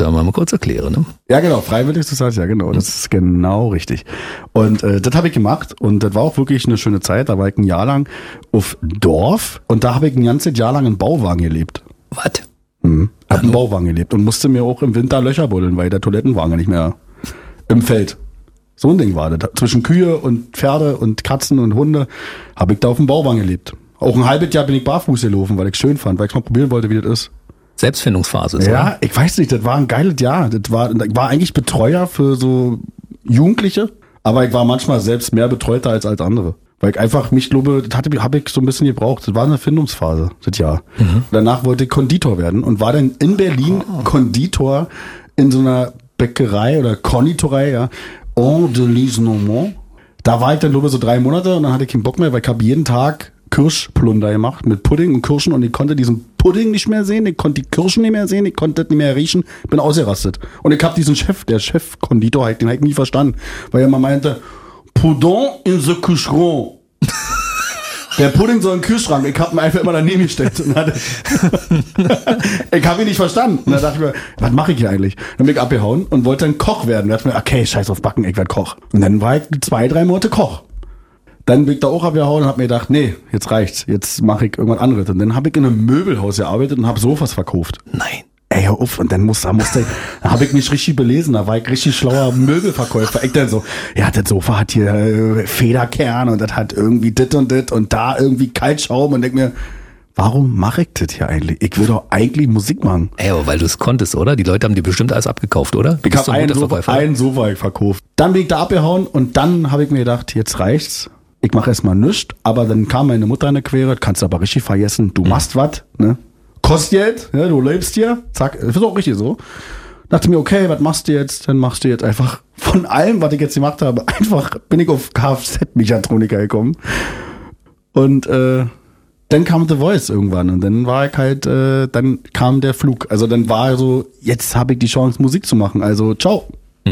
bitte mal kurz erklären. Ne? Ja, genau, freiwillig Society, ja genau, das ist genau richtig. Und das habe ich gemacht und das war auch wirklich eine schöne Zeit. Da war ich ein Jahr lang auf Dorf und da habe ich ein ganzes Jahr lang in Bauwagen gelebt. Was? Hab im Bauwagen gelebt und musste mir auch im Winter Löcher buddeln, weil der Toilettenwagen nicht mehr im Feld. So ein Ding war das. Zwischen Kühe und Pferde und Katzen und Hunde habe ich da auf dem Bauwagen gelebt. Auch ein halbes Jahr bin ich barfuß gelaufen, weil ich schön fand, weil ich mal probieren wollte, wie das ist. Selbstfindungsphase. So. Ja, ich weiß nicht, das war ein geiles Jahr. Ich war eigentlich Betreuer für so Jugendliche, aber ich war manchmal selbst mehr Betreuter als andere. Weil ich einfach, mich glaube, das habe ich so ein bisschen gebraucht. Das war eine Findungsphase, das Jahr. Danach wollte ich Konditor werden und war dann in Berlin Konditor in so einer Bäckerei oder Konditorei, ja. En de Lisnomont. Da war ich dann, glaube ich, so 3 Monate und dann hatte ich keinen Bock mehr, weil ich habe jeden Tag Kirschplunder gemacht mit Pudding und Kirschen und ich konnte diesen Pudding nicht mehr sehen, ich konnte die Kirschen nicht mehr sehen, ich konnte das nicht mehr riechen, bin ausgerastet. Und ich habe diesen der Chef-Konditor, den habe ich nie verstanden, weil er immer meinte, Pudding in the Kühlschrank. Der Pudding soll in den Kühlschrank. Ich habe ihn einfach immer daneben gestellt. Ich habe ihn nicht verstanden. Und dann dachte ich mir, was mache ich hier eigentlich? Dann bin ich abgehauen und wollte dann Koch werden. Da dachte ich mir, okay, scheiß auf Backen, ich werde Koch. Und dann war ich 2-3 Monate Koch. Dann bin ich da auch abgehauen und habe mir gedacht, nee, jetzt reicht's. Jetzt mache ich irgendwas anderes. Und dann habe ich in einem Möbelhaus gearbeitet und habe Sofas verkauft. Nein. Ey, hör auf. Und dann da habe ich mich richtig belesen, da war ich richtig schlauer Möbelverkäufer. Ich dann so, ja, das Sofa hat hier Federkern und das hat irgendwie dit und da irgendwie Kaltschaum und denk mir, warum mache ich das hier eigentlich? Ich will doch eigentlich Musik machen. Ey, aber weil du es konntest, oder? Die Leute haben dir bestimmt alles abgekauft, oder? Ich habe ein Sofa verkauft. Dann bin ich da abgehauen und dann habe ich mir gedacht, jetzt reicht's. Ich mache erstmal nichts, aber dann kam meine Mutter in der Quere, kannst du aber richtig vergessen, du machst was, ne? Kostet Geld, ja, du lebst hier, zack, das ist auch richtig so. Dachte mir, okay, was machst du jetzt? Dann machst du jetzt einfach von allem, was ich jetzt gemacht habe, einfach bin ich auf Kfz-Mechatroniker gekommen. Und dann kam The Voice irgendwann und dann war ich halt, dann kam der Flug. Also dann war so, jetzt habe ich die Chance, Musik zu machen. Also ciao.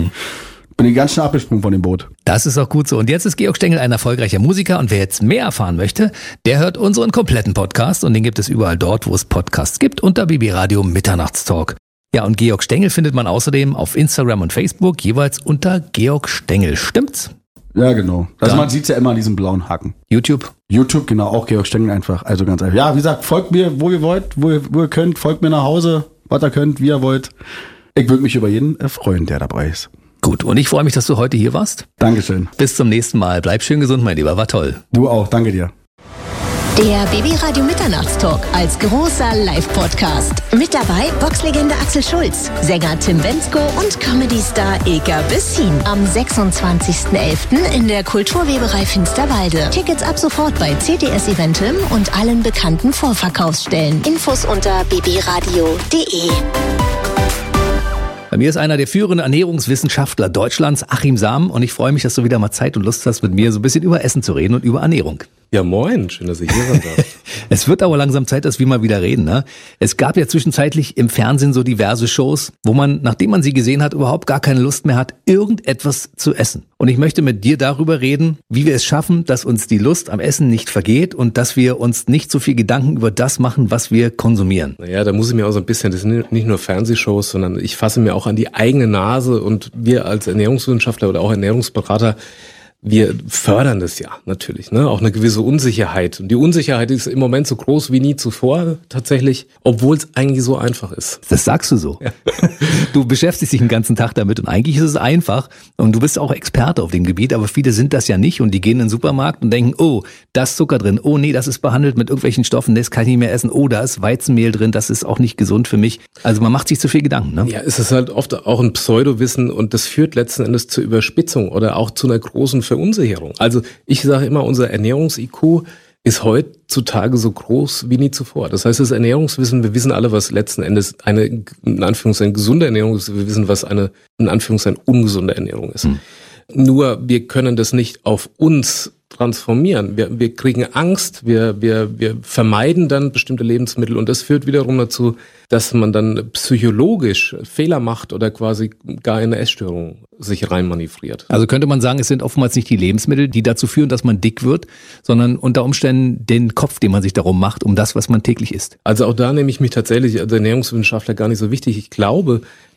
Bin ich ganz schnell abgesprungen von dem Boot. Das ist auch gut so. Und jetzt ist Georg Stengel ein erfolgreicher Musiker und wer jetzt mehr erfahren möchte, der hört unseren kompletten Podcast und den gibt es überall dort, wo es Podcasts gibt, unter BB Radio Mitternachtstalk. Ja, und Georg Stengel findet man außerdem auf Instagram und Facebook jeweils unter Georg Stengel. Stimmt's? Ja, genau. Also man sieht's ja immer an diesem blauen Haken. YouTube, genau, auch Georg Stengel einfach. Also ganz einfach. Ja, wie gesagt, folgt mir, wo ihr wollt, wo ihr könnt, folgt mir nach Hause, was ihr könnt, wie ihr wollt. Ich würde mich über jeden freuen, der dabei ist. Gut, und ich freue mich, dass du heute hier warst. Dankeschön. Bis zum nächsten Mal. Bleib schön gesund, mein Lieber. War toll. Du auch. Danke dir. Der BB Radio Mitternachtstalk als großer Live-Podcast. Mit dabei Boxlegende Axel Schulz, Sänger Tim Bendzko und Comedy-Star Ilka Bessin. Am 26.11. in der Kulturweberei Finsterwalde. Tickets ab sofort bei CTS Eventim und allen bekannten Vorverkaufsstellen. Infos unter bbradio.de. Bei mir ist einer der führenden Ernährungswissenschaftler Deutschlands, Achim Sam, und ich freue mich, dass du wieder mal Zeit und Lust hast, mit mir so ein bisschen über Essen zu reden und über Ernährung. Ja, moin, schön, dass ich hier sein darf. Es wird aber langsam Zeit, dass wir mal wieder reden, ne? Es gab ja zwischenzeitlich im Fernsehen so diverse Shows, wo man, nachdem man sie gesehen hat, überhaupt gar keine Lust mehr hat, irgendetwas zu essen. Und ich möchte mit dir darüber reden, wie wir es schaffen, dass uns die Lust am Essen nicht vergeht und dass wir uns nicht so viel Gedanken über das machen, was wir konsumieren. Naja, da muss ich mir auch so ein bisschen, das sind nicht nur Fernsehshows, sondern ich fasse mir auch an die eigene Nase und wir als Ernährungswissenschaftler oder auch Ernährungsberater, wir fördern das ja natürlich, ne? Auch eine gewisse Unsicherheit. Und die Unsicherheit ist im Moment so groß wie nie zuvor tatsächlich, obwohl es eigentlich so einfach ist. Das sagst du so. Ja. Du beschäftigst dich den ganzen Tag damit und eigentlich ist es einfach und du bist auch Experte auf dem Gebiet, aber viele sind das ja nicht und die gehen in den Supermarkt und denken, oh, da ist Zucker drin, oh nee, das ist behandelt mit irgendwelchen Stoffen, das kann ich nicht mehr essen, oh, da ist Weizenmehl drin, das ist auch nicht gesund für mich. Also man macht sich zu viel Gedanken, ne? Ja, es ist halt oft auch ein Pseudowissen und das führt letzten Endes zur Überspitzung oder auch zu einer großen Verunsicherung. Also ich sage immer, unser Ernährungs-IQ ist heutzutage so groß wie nie zuvor. Das heißt, das Ernährungswissen, wir wissen alle, was letzten Endes eine, in Anführungszeichen, gesunde Ernährung ist. Wir wissen, was eine, in Anführungszeichen, ungesunde Ernährung ist. Nur wir können das nicht auf uns transformieren. Wir kriegen Angst, wir vermeiden dann bestimmte Lebensmittel und das führt wiederum dazu, dass man dann psychologisch Fehler macht oder quasi gar in eine Essstörung sich reinmanövriert. Also könnte man sagen, es sind oftmals nicht die Lebensmittel, die dazu führen, dass man dick wird, sondern unter Umständen den Kopf, den man sich darum macht, um das, was man täglich isst. Also auch da nehme ich mich tatsächlich als Ernährungswissenschaftler gar nicht so wichtig. Ich glaube,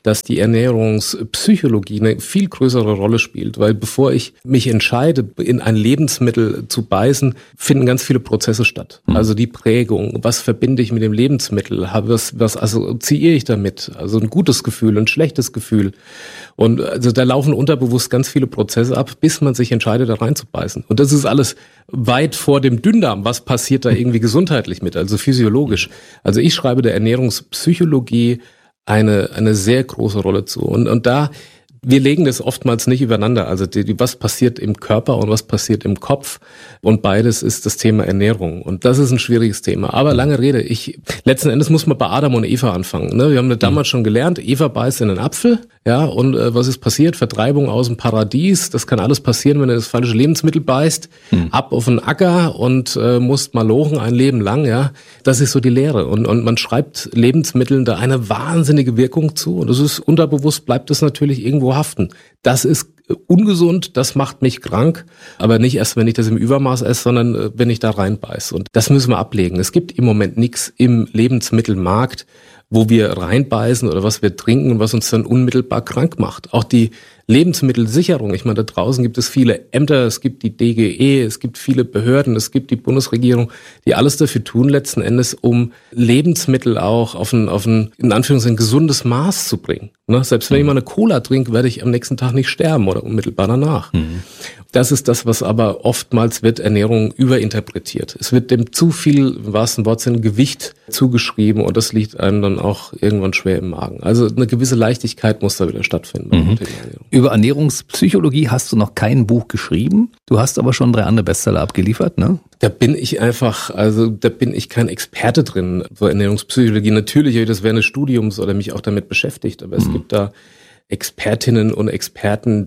dass die Ernährungspsychologie eine viel größere Rolle spielt, weil bevor ich mich entscheide, in ein Lebensmittel zu beißen, finden ganz viele Prozesse statt. Also die Prägung, was verbinde ich mit dem Lebensmittel, was assoziiere ich damit? Also ein gutes Gefühl, ein schlechtes Gefühl. Und also da laufen unterbewusst ganz viele Prozesse ab, bis man sich entscheidet, da reinzubeißen. Und das ist alles weit vor dem Dünndarm. Was passiert da irgendwie gesundheitlich mit, also physiologisch? Also ich schreibe der Ernährungspsychologie eine sehr große Rolle zu. Und da, wir legen das oftmals nicht übereinander. Also was passiert im Körper und was passiert im Kopf. Und beides ist das Thema Ernährung. Und das ist ein schwieriges Thema. Aber lange Rede, letzten Endes muss man bei Adam und Eva anfangen. Ne? Wir haben damals schon gelernt, Eva beißt in einen Apfel. Ja, und was ist passiert? Vertreibung aus dem Paradies. Das kann alles passieren, wenn du das falsche Lebensmittel beißt. Ab auf den Acker und musst malochen ein Leben lang. Ja, das ist so die Lehre. Und man schreibt Lebensmitteln da eine wahnsinnige Wirkung zu. Und das ist unterbewusst, bleibt das natürlich irgendwo haften. Das ist ungesund, das macht mich krank, aber nicht erst, wenn ich das im Übermaß esse, sondern wenn ich da reinbeiße. Und das müssen wir ablegen. Es gibt im Moment nichts im Lebensmittelmarkt, wo wir reinbeißen oder was wir trinken und was uns dann unmittelbar krank macht. Auch die Lebensmittelsicherung, ich meine, da draußen gibt es viele Ämter, es gibt die DGE, es gibt viele Behörden, es gibt die Bundesregierung, die alles dafür tun, letzten Endes, um Lebensmittel auch auf ein in Anführungszeichen gesundes Maß zu bringen. Ne? Selbst wenn ich mal eine Cola trinke, werde ich am nächsten Tag nicht sterben oder unmittelbar danach. Das ist das, was aber oftmals wird Ernährung überinterpretiert. Es wird dem zu viel, im wahrsten Wortsinn, Gewicht zugeschrieben und das liegt einem dann auch irgendwann schwer im Magen. Also eine gewisse Leichtigkeit muss da wieder stattfinden beim Thema Ernährung. Über Ernährungspsychologie hast du noch kein Buch geschrieben. Du hast aber schon 3 andere Bestseller abgeliefert, ne? Da bin ich kein Experte drin, so Ernährungspsychologie. Natürlich, das wäre eine Studiums- oder mich auch damit beschäftigt, aber es gibt da Expertinnen und Experten,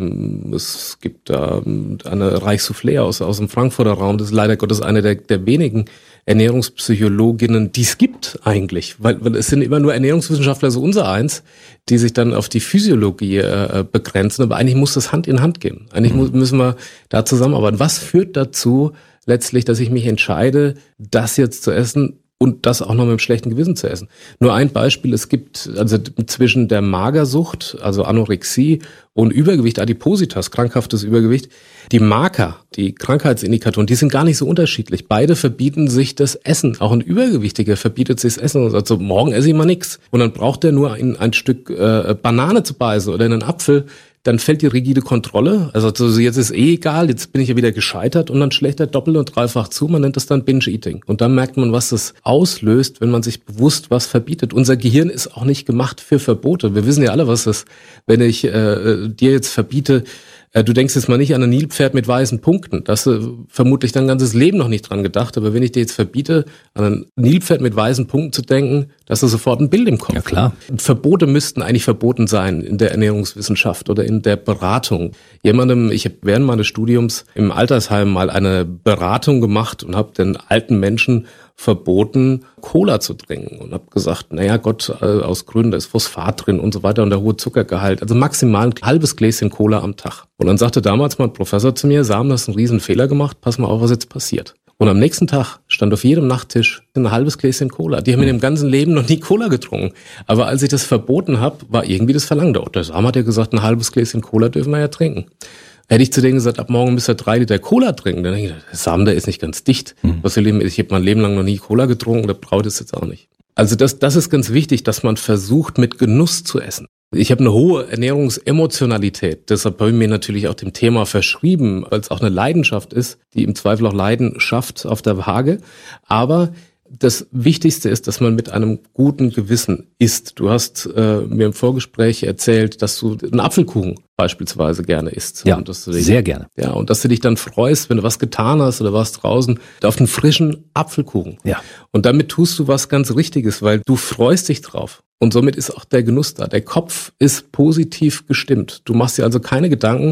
es gibt da eine Reichsoufflé aus dem Frankfurter Raum, das ist leider Gottes eine der wenigen Ernährungspsychologinnen, die es gibt eigentlich, weil es sind immer nur Ernährungswissenschaftler, so unser eins, die sich dann auf die Physiologie begrenzen, aber eigentlich muss das Hand in Hand gehen. Eigentlich müssen wir da zusammenarbeiten. Was führt dazu letztlich, dass ich mich entscheide, das jetzt zu essen und das auch noch mit einem schlechten Gewissen zu essen? Nur ein Beispiel, es gibt also zwischen der Magersucht, also Anorexie und Übergewicht, Adipositas, krankhaftes Übergewicht, die Marker, die Krankheitsindikatoren, die sind gar nicht so unterschiedlich. Beide verbieten sich das Essen. Auch ein Übergewichtiger verbietet sich das Essen und sagt so, morgen esse ich mal nichts. Und dann braucht er nur ein Stück Banane zu beißen oder einen Apfel. Dann fällt die rigide Kontrolle. Also jetzt ist egal, jetzt bin ich ja wieder gescheitert und dann schlägt er doppelt und dreifach zu. Man nennt das dann Binge-Eating. Und dann merkt man, was das auslöst, wenn man sich bewusst was verbietet. Unser Gehirn ist auch nicht gemacht für Verbote. Wir wissen ja alle, was das, wenn ich dir jetzt verbiete, du denkst jetzt mal nicht an ein Nilpferd mit weißen Punkten. Da hast du vermutlich dein ganzes Leben noch nicht dran gedacht. Aber wenn ich dir jetzt verbiete, an ein Nilpferd mit weißen Punkten zu denken, da hast du sofort ein Bild im Kopf. Ja, klar. Verbote müssten eigentlich verboten sein in der Ernährungswissenschaft oder in der Beratung. Ich habe während meines Studiums im Altersheim mal eine Beratung gemacht und habe den alten Menschen verboten, Cola zu trinken und habe gesagt, naja Gott, aus Gründen, da ist Phosphat drin und so weiter und der hohe Zuckergehalt, also maximal ein halbes Gläschen Cola am Tag. Und dann sagte damals mein Professor zu mir, Sam, das ist ein riesen Fehler gemacht, pass mal auf, was jetzt passiert. Und am nächsten Tag stand auf jedem Nachttisch ein halbes Gläschen Cola. Die haben in dem ganzen Leben noch nie Cola getrunken. Aber als ich das verboten habe, war irgendwie das Verlangen da. Und der Sam hat ja gesagt, ein halbes Gläschen Cola dürfen wir ja trinken. Hätte ich zu denen gesagt, ab morgen müsst ihr 3 Liter Cola trinken, dann denke ich, der Samen, der ist nicht ganz dicht. Was will ich habe mein Leben lang noch nie Cola getrunken, der braucht es jetzt auch nicht. Also das ist ganz wichtig, dass man versucht, mit Genuss zu essen. Ich habe eine hohe Ernährungsemotionalität, deshalb habe ich mir natürlich auch dem Thema verschrieben, weil es auch eine Leidenschaft ist, die im Zweifel auch Leiden schafft auf der Waage. Aber das Wichtigste ist, dass man mit einem guten Gewissen isst. Du hast mir im Vorgespräch erzählt, dass du einen Apfelkuchen beispielsweise gerne isst. Ja, und dass du sehr gerne. Ja, und dass du dich dann freust, wenn du was getan hast oder warst draußen, auf einen frischen Apfelkuchen. Ja. Und damit tust du was ganz Richtiges, weil du freust dich drauf. Und somit ist auch der Genuss da. Der Kopf ist positiv gestimmt. Du machst dir also keine Gedanken,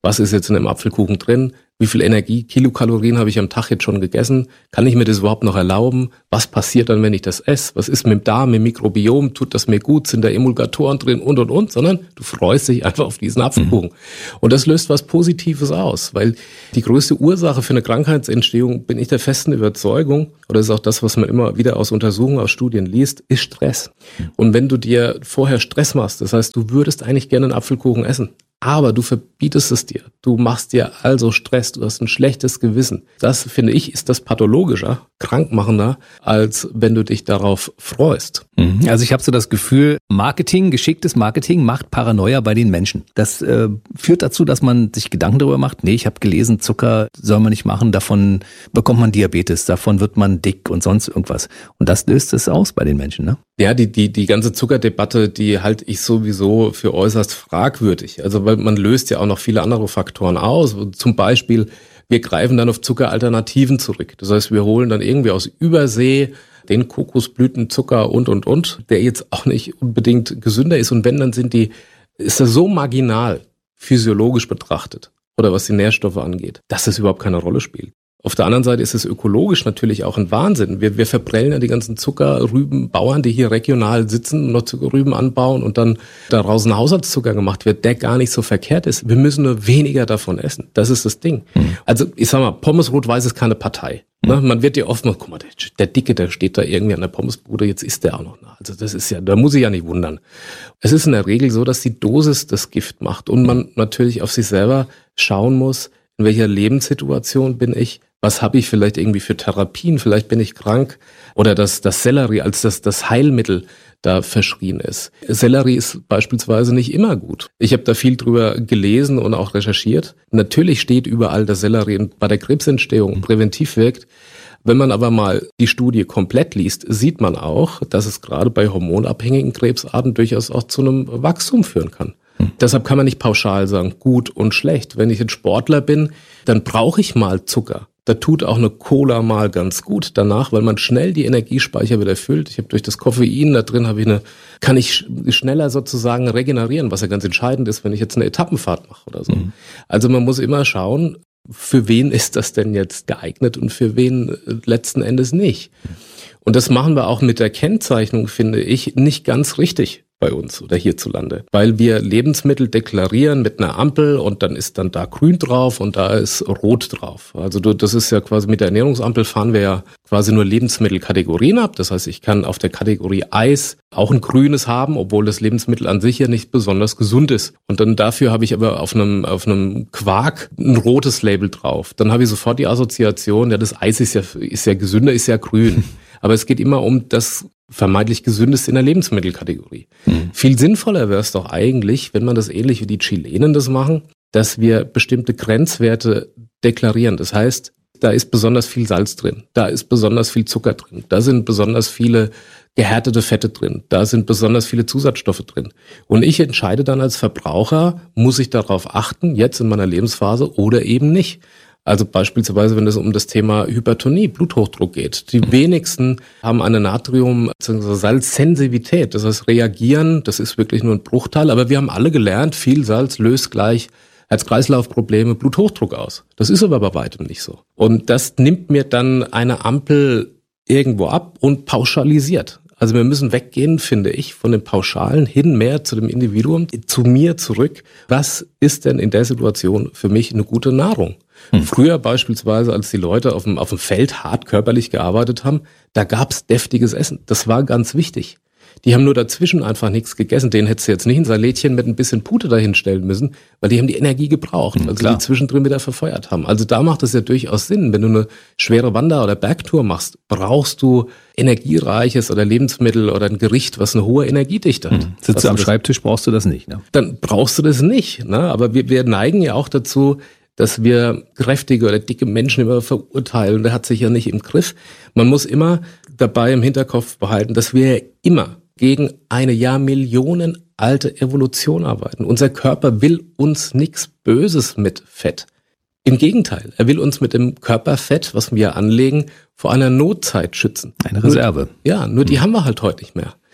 Was ist jetzt in einem Apfelkuchen drin? Wie viel Energie, Kilokalorien habe ich am Tag jetzt schon gegessen? Kann ich mir das überhaupt noch erlauben? Was passiert dann, wenn ich das esse? Was ist mit dem Darm, mit dem Mikrobiom? Tut das mir gut? Sind da Emulgatoren drin und? Sondern du freust dich einfach auf diesen Apfelkuchen. Und das löst was Positives aus, weil die größte Ursache für eine Krankheitsentstehung, bin ich der festen Überzeugung, oder ist auch das, was man immer wieder aus Untersuchungen, aus Studien liest, ist Stress. Und wenn du dir vorher Stress machst, das heißt, du würdest eigentlich gerne einen Apfelkuchen essen, aber du verbietest es dir. Du machst dir also Stress, du hast ein schlechtes Gewissen. Das, finde ich, ist das pathologischer, krankmachender, als wenn du dich darauf freust. Also ich habe so das Gefühl, geschicktes Marketing macht Paranoia bei den Menschen. Das führt dazu, dass man sich Gedanken darüber macht, nee, ich habe gelesen, Zucker soll man nicht machen, davon bekommt man Diabetes, davon wird man dick und sonst irgendwas. Und das löst es aus bei den Menschen, ne? Ja, die ganze Zuckerdebatte, die halte ich sowieso für äußerst fragwürdig. Also weil man löst ja auch noch viele andere Faktoren aus. Zum Beispiel, wir greifen dann auf Zuckeralternativen zurück. Das heißt, wir holen dann irgendwie aus Übersee den Kokosblütenzucker und, der jetzt auch nicht unbedingt gesünder ist. Und wenn, dann ist das so marginal physiologisch betrachtet oder was die Nährstoffe angeht, dass das überhaupt keine Rolle spielt. Auf der anderen Seite ist es ökologisch natürlich auch ein Wahnsinn. Wir verprellen ja die ganzen Zuckerrübenbauern, die hier regional sitzen und noch Zuckerrüben anbauen und dann daraus ein Haushaltszucker gemacht wird, der gar nicht so verkehrt ist. Wir müssen nur weniger davon essen. Das ist das Ding. Also ich sag mal, Pommes Rot-Weiß ist keine Partei. Ne? Man wird ja oft mal, guck mal, der Dicke, der steht da irgendwie an der Pommesbude, jetzt isst der auch noch. Also das ist ja, da muss ich ja nicht wundern. Es ist in der Regel so, dass die Dosis das Gift macht und man natürlich auf sich selber schauen muss, in welcher Lebenssituation bin ich, was habe ich vielleicht irgendwie für Therapien, vielleicht bin ich krank oder dass das Sellerie als das Heilmittel da verschrien ist. Sellerie ist beispielsweise nicht immer gut. Ich habe da viel drüber gelesen und auch recherchiert. Natürlich steht überall, dass Sellerie bei der Krebsentstehung präventiv wirkt. Wenn man aber mal die Studie komplett liest, sieht man auch, dass es gerade bei hormonabhängigen Krebsarten durchaus auch zu einem Wachstum führen kann. Deshalb kann man nicht pauschal sagen, gut und schlecht. Wenn ich ein Sportler bin, dann brauche ich mal Zucker. Da tut auch eine Cola mal ganz gut danach, weil man schnell die Energiespeicher wieder füllt. Ich habe durch das Koffein da drin kann ich schneller sozusagen regenerieren, was ja ganz entscheidend ist, wenn ich jetzt eine Etappenfahrt mache oder so. Also man muss immer schauen, für wen ist das denn jetzt geeignet und für wen letzten Endes nicht. Und das machen wir auch mit der Kennzeichnung, finde ich, nicht ganz richtig bei uns oder hierzulande, weil wir Lebensmittel deklarieren mit einer Ampel und dann ist dann da grün drauf und da ist rot drauf. Also das ist ja quasi mit der Ernährungsampel fahren wir ja quasi nur Lebensmittelkategorien ab. Das heißt, ich kann auf der Kategorie Eis auch ein grünes haben, obwohl das Lebensmittel an sich ja nicht besonders gesund ist. Und dann dafür habe ich aber auf einem Quark ein rotes Label drauf. Dann habe ich sofort die Assoziation, ja, das Eis ist ja gesünder, ist ja grün. Aber es geht immer um das vermeintlich Gesündeste in der Lebensmittelkategorie. Viel sinnvoller wäre es doch eigentlich, wenn man das ähnlich wie die Chilenen das machen, dass wir bestimmte Grenzwerte deklarieren. Das heißt, da ist besonders viel Salz drin, da ist besonders viel Zucker drin, da sind besonders viele gehärtete Fette drin, da sind besonders viele Zusatzstoffe drin. Und ich entscheide dann als Verbraucher, muss ich darauf achten, jetzt in meiner Lebensphase oder eben nicht. Also beispielsweise, wenn es um das Thema Hypertonie, Bluthochdruck geht. Die wenigsten haben eine Natrium-Salzsensitivität. Das heißt, reagieren, das ist wirklich nur ein Bruchteil. Aber wir haben alle gelernt, viel Salz löst gleich Herz-Kreislauf-Probleme, Bluthochdruck aus. Das ist aber bei weitem nicht so. Und das nimmt mir dann eine Ampel irgendwo ab und pauschalisiert. Also wir müssen weggehen, finde ich, von den Pauschalen hin mehr zu dem Individuum, zu mir zurück. Was ist denn in der Situation für mich eine gute Nahrung? Früher beispielsweise, als die Leute auf dem Feld hart körperlich gearbeitet haben, da gab's deftiges Essen. Das war ganz wichtig. Die haben nur dazwischen einfach nichts gegessen. Denen hättest du jetzt nicht ein Salätchen mit ein bisschen Pute dahinstellen müssen, weil die haben die Energie gebraucht, weil sie die zwischendrin wieder verfeuert haben. Also da macht es ja durchaus Sinn. Wenn du eine schwere Wander- oder Bergtour machst, brauchst du energiereiches oder Lebensmittel oder ein Gericht, was eine hohe Energiedichte hat. Sitzt du am Schreibtisch, brauchst du das nicht, ne? Dann brauchst du das nicht, ne? Aber wir neigen ja auch dazu, dass wir kräftige oder dicke Menschen immer verurteilen. Der hat sich ja nicht im Griff. Man muss immer dabei im Hinterkopf behalten, dass wir immer gegen eine millionenalte Evolution arbeiten. Unser Körper will uns nichts Böses mit Fett. Im Gegenteil, er will uns mit dem Körperfett, was wir anlegen, vor einer Notzeit schützen. Eine Reserve. Nur die haben wir halt heute nicht mehr.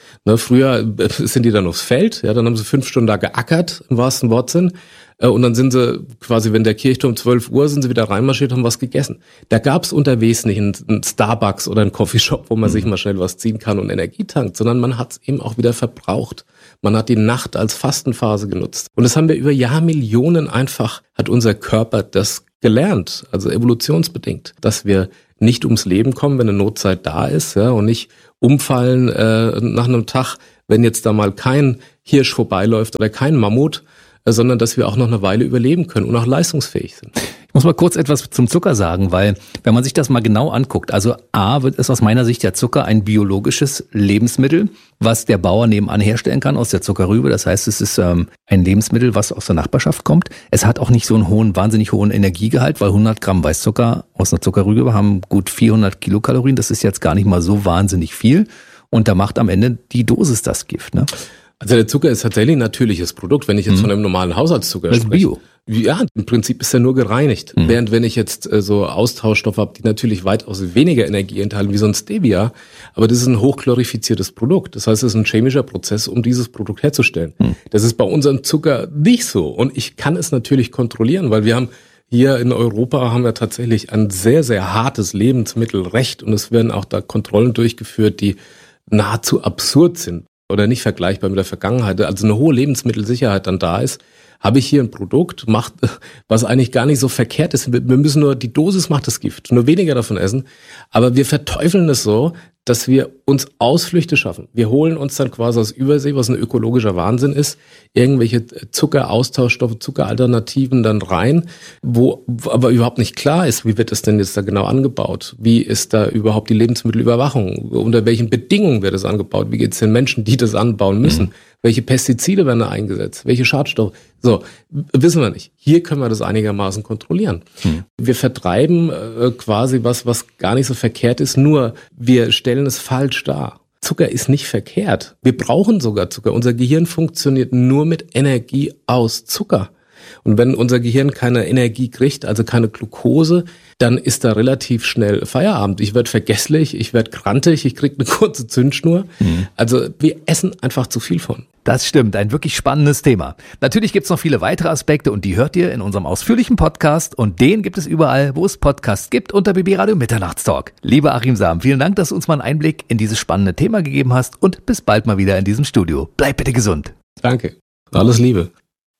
Ne, früher sind die dann aufs Feld, ja, dann haben sie 5 Stunden da geackert, im wahrsten Wortsinn. Und dann sind sie quasi, wenn der Kirchturm 12 Uhr, sind sie wieder reinmarschiert, haben was gegessen. Da gab's unterwegs nicht einen Starbucks oder einen Coffeeshop, wo man sich mal schnell was ziehen kann und Energie tankt, sondern man hat's eben auch wieder verbraucht. Man hat die Nacht als Fastenphase genutzt. Und das haben wir über Jahrmillionen einfach, hat unser Körper das gelernt, also evolutionsbedingt, dass wir nicht ums Leben kommen, wenn eine Notzeit da ist, ja, und nicht umfallen nach einem Tag, wenn jetzt da mal kein Hirsch vorbeiläuft oder kein Mammut, sondern dass wir auch noch eine Weile überleben können und auch leistungsfähig sind. Ich muss mal kurz etwas zum Zucker sagen, weil wenn man sich das mal genau anguckt, also ist aus meiner Sicht der Zucker ein biologisches Lebensmittel, was der Bauer nebenan herstellen kann aus der Zuckerrübe. Das heißt, es ist ein Lebensmittel, was aus der Nachbarschaft kommt. Es hat auch nicht so einen wahnsinnig hohen Energiegehalt, weil 100 Gramm Weißzucker aus einer Zuckerrübe haben gut 400 Kilokalorien. Das ist jetzt gar nicht mal so wahnsinnig viel. Und da macht am Ende die Dosis das Gift, ne? Also der Zucker ist tatsächlich ein natürliches Produkt, wenn ich jetzt von einem normalen Haushaltszucker spreche. Bio. Ja, im Prinzip ist er nur gereinigt. Während wenn ich jetzt so Austauschstoffe habe, die natürlich weitaus weniger Energie enthalten, wie so ein Stevia, aber das ist ein hochchlorifiziertes Produkt. Das heißt, es ist ein chemischer Prozess, um dieses Produkt herzustellen. Das ist bei unserem Zucker nicht so. Und ich kann es natürlich kontrollieren, weil wir haben hier in Europa haben wir tatsächlich ein sehr, sehr hartes Lebensmittelrecht und es werden auch da Kontrollen durchgeführt, die nahezu absurd sind oder nicht vergleichbar mit der Vergangenheit, also eine hohe Lebensmittelsicherheit dann da ist, habe ich hier ein Produkt, was eigentlich gar nicht so verkehrt ist. Wir müssen nur, die Dosis macht das Gift, nur weniger davon essen. Aber wir verteufeln es so, dass wir uns Ausflüchte schaffen. Wir holen uns dann quasi aus Übersee, was ein ökologischer Wahnsinn ist, irgendwelche Zuckeraustauschstoffe, Zuckeralternativen dann rein, wo aber überhaupt nicht klar ist, wie wird das denn jetzt da genau angebaut? Wie ist da überhaupt die Lebensmittelüberwachung? Unter welchen Bedingungen wird das angebaut? Wie geht es den Menschen, die das anbauen müssen? Welche Pestizide werden da eingesetzt? Welche Schadstoffe? So, wissen wir nicht. Hier können wir das einigermaßen kontrollieren. Wir vertreiben quasi was gar nicht so verkehrt ist, nur wir stellen es falsch dar. Zucker ist nicht verkehrt. Wir brauchen sogar Zucker. Unser Gehirn funktioniert nur mit Energie aus Zucker. Und wenn unser Gehirn keine Energie kriegt, also keine Glucose, dann ist da relativ schnell Feierabend. Ich werde vergesslich, ich werde grantig, ich kriege eine kurze Zündschnur. Also wir essen einfach zu viel von. Das stimmt, ein wirklich spannendes Thema. Natürlich gibt's noch viele weitere Aspekte und die hört ihr in unserem ausführlichen Podcast und den gibt es überall, wo es Podcasts gibt, unter BB Radio Mitternachtstalk. Lieber Achim Sam, vielen Dank, dass du uns mal einen Einblick in dieses spannende Thema gegeben hast und bis bald mal wieder in diesem Studio. Bleib bitte gesund. Danke. Alles Liebe.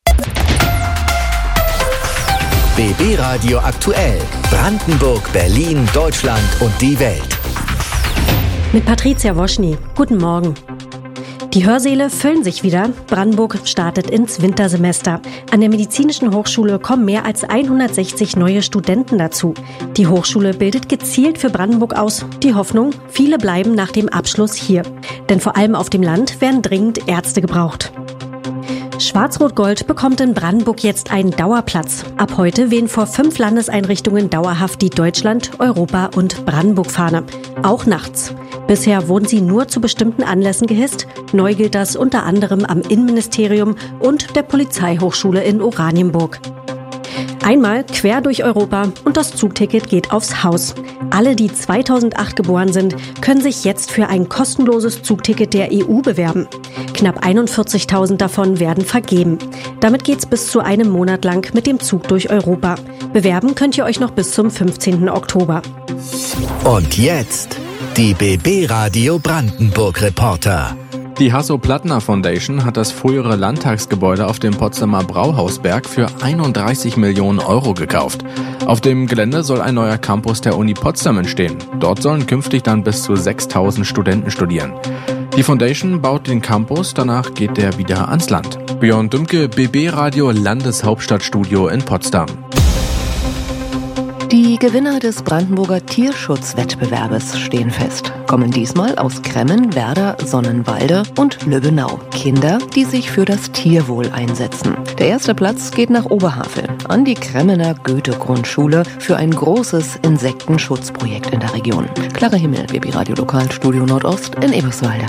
BB Radio aktuell. Brandenburg, Berlin, Deutschland und die Welt. Mit Patricia Woschny. Guten Morgen. Die Hörsäle füllen sich wieder. Brandenburg startet ins Wintersemester. An der Medizinischen Hochschule kommen mehr als 160 neue Studenten dazu. Die Hochschule bildet gezielt für Brandenburg aus. Die Hoffnung, viele bleiben nach dem Abschluss hier. Denn vor allem auf dem Land werden dringend Ärzte gebraucht. Schwarz-Rot-Gold bekommt in Brandenburg jetzt einen Dauerplatz. Ab heute wehen vor 5 Landeseinrichtungen dauerhaft die Deutschland-, Europa- und Brandenburg-Fahne. Auch nachts. Bisher wurden sie nur zu bestimmten Anlässen gehisst. Neu gilt das unter anderem am Innenministerium und der Polizeihochschule in Oranienburg. Einmal quer durch Europa und das Zugticket geht aufs Haus. Alle, die 2008 geboren sind, können sich jetzt für ein kostenloses Zugticket der EU bewerben. Knapp 41.000 davon werden vergeben. Damit geht's bis zu einem Monat lang mit dem Zug durch Europa. Bewerben könnt ihr euch noch bis zum 15. Oktober. Und jetzt die BB Radio Brandenburg Reporter. Die Hasso-Plattner Foundation hat das frühere Landtagsgebäude auf dem Potsdamer Brauhausberg für 31 Millionen Euro gekauft. Auf dem Gelände soll ein neuer Campus der Uni Potsdam entstehen. Dort sollen künftig dann bis zu 6.000 Studenten studieren. Die Foundation baut den Campus, danach geht der wieder ans Land. Björn Dümke, BB Radio Landeshauptstadtstudio in Potsdam. Die Gewinner des Brandenburger Tierschutzwettbewerbes stehen fest. Kommen diesmal aus Kremmen, Werder, Sonnenwalde und Lübbenau. Kinder, die sich für das Tierwohl einsetzen. Der erste Platz geht nach Oberhavel an die Kremmener Goethe-Grundschule für ein großes Insektenschutzprojekt in der Region. Clara Himmel, BB Radio Lokalstudio Nordost in Eberswalde.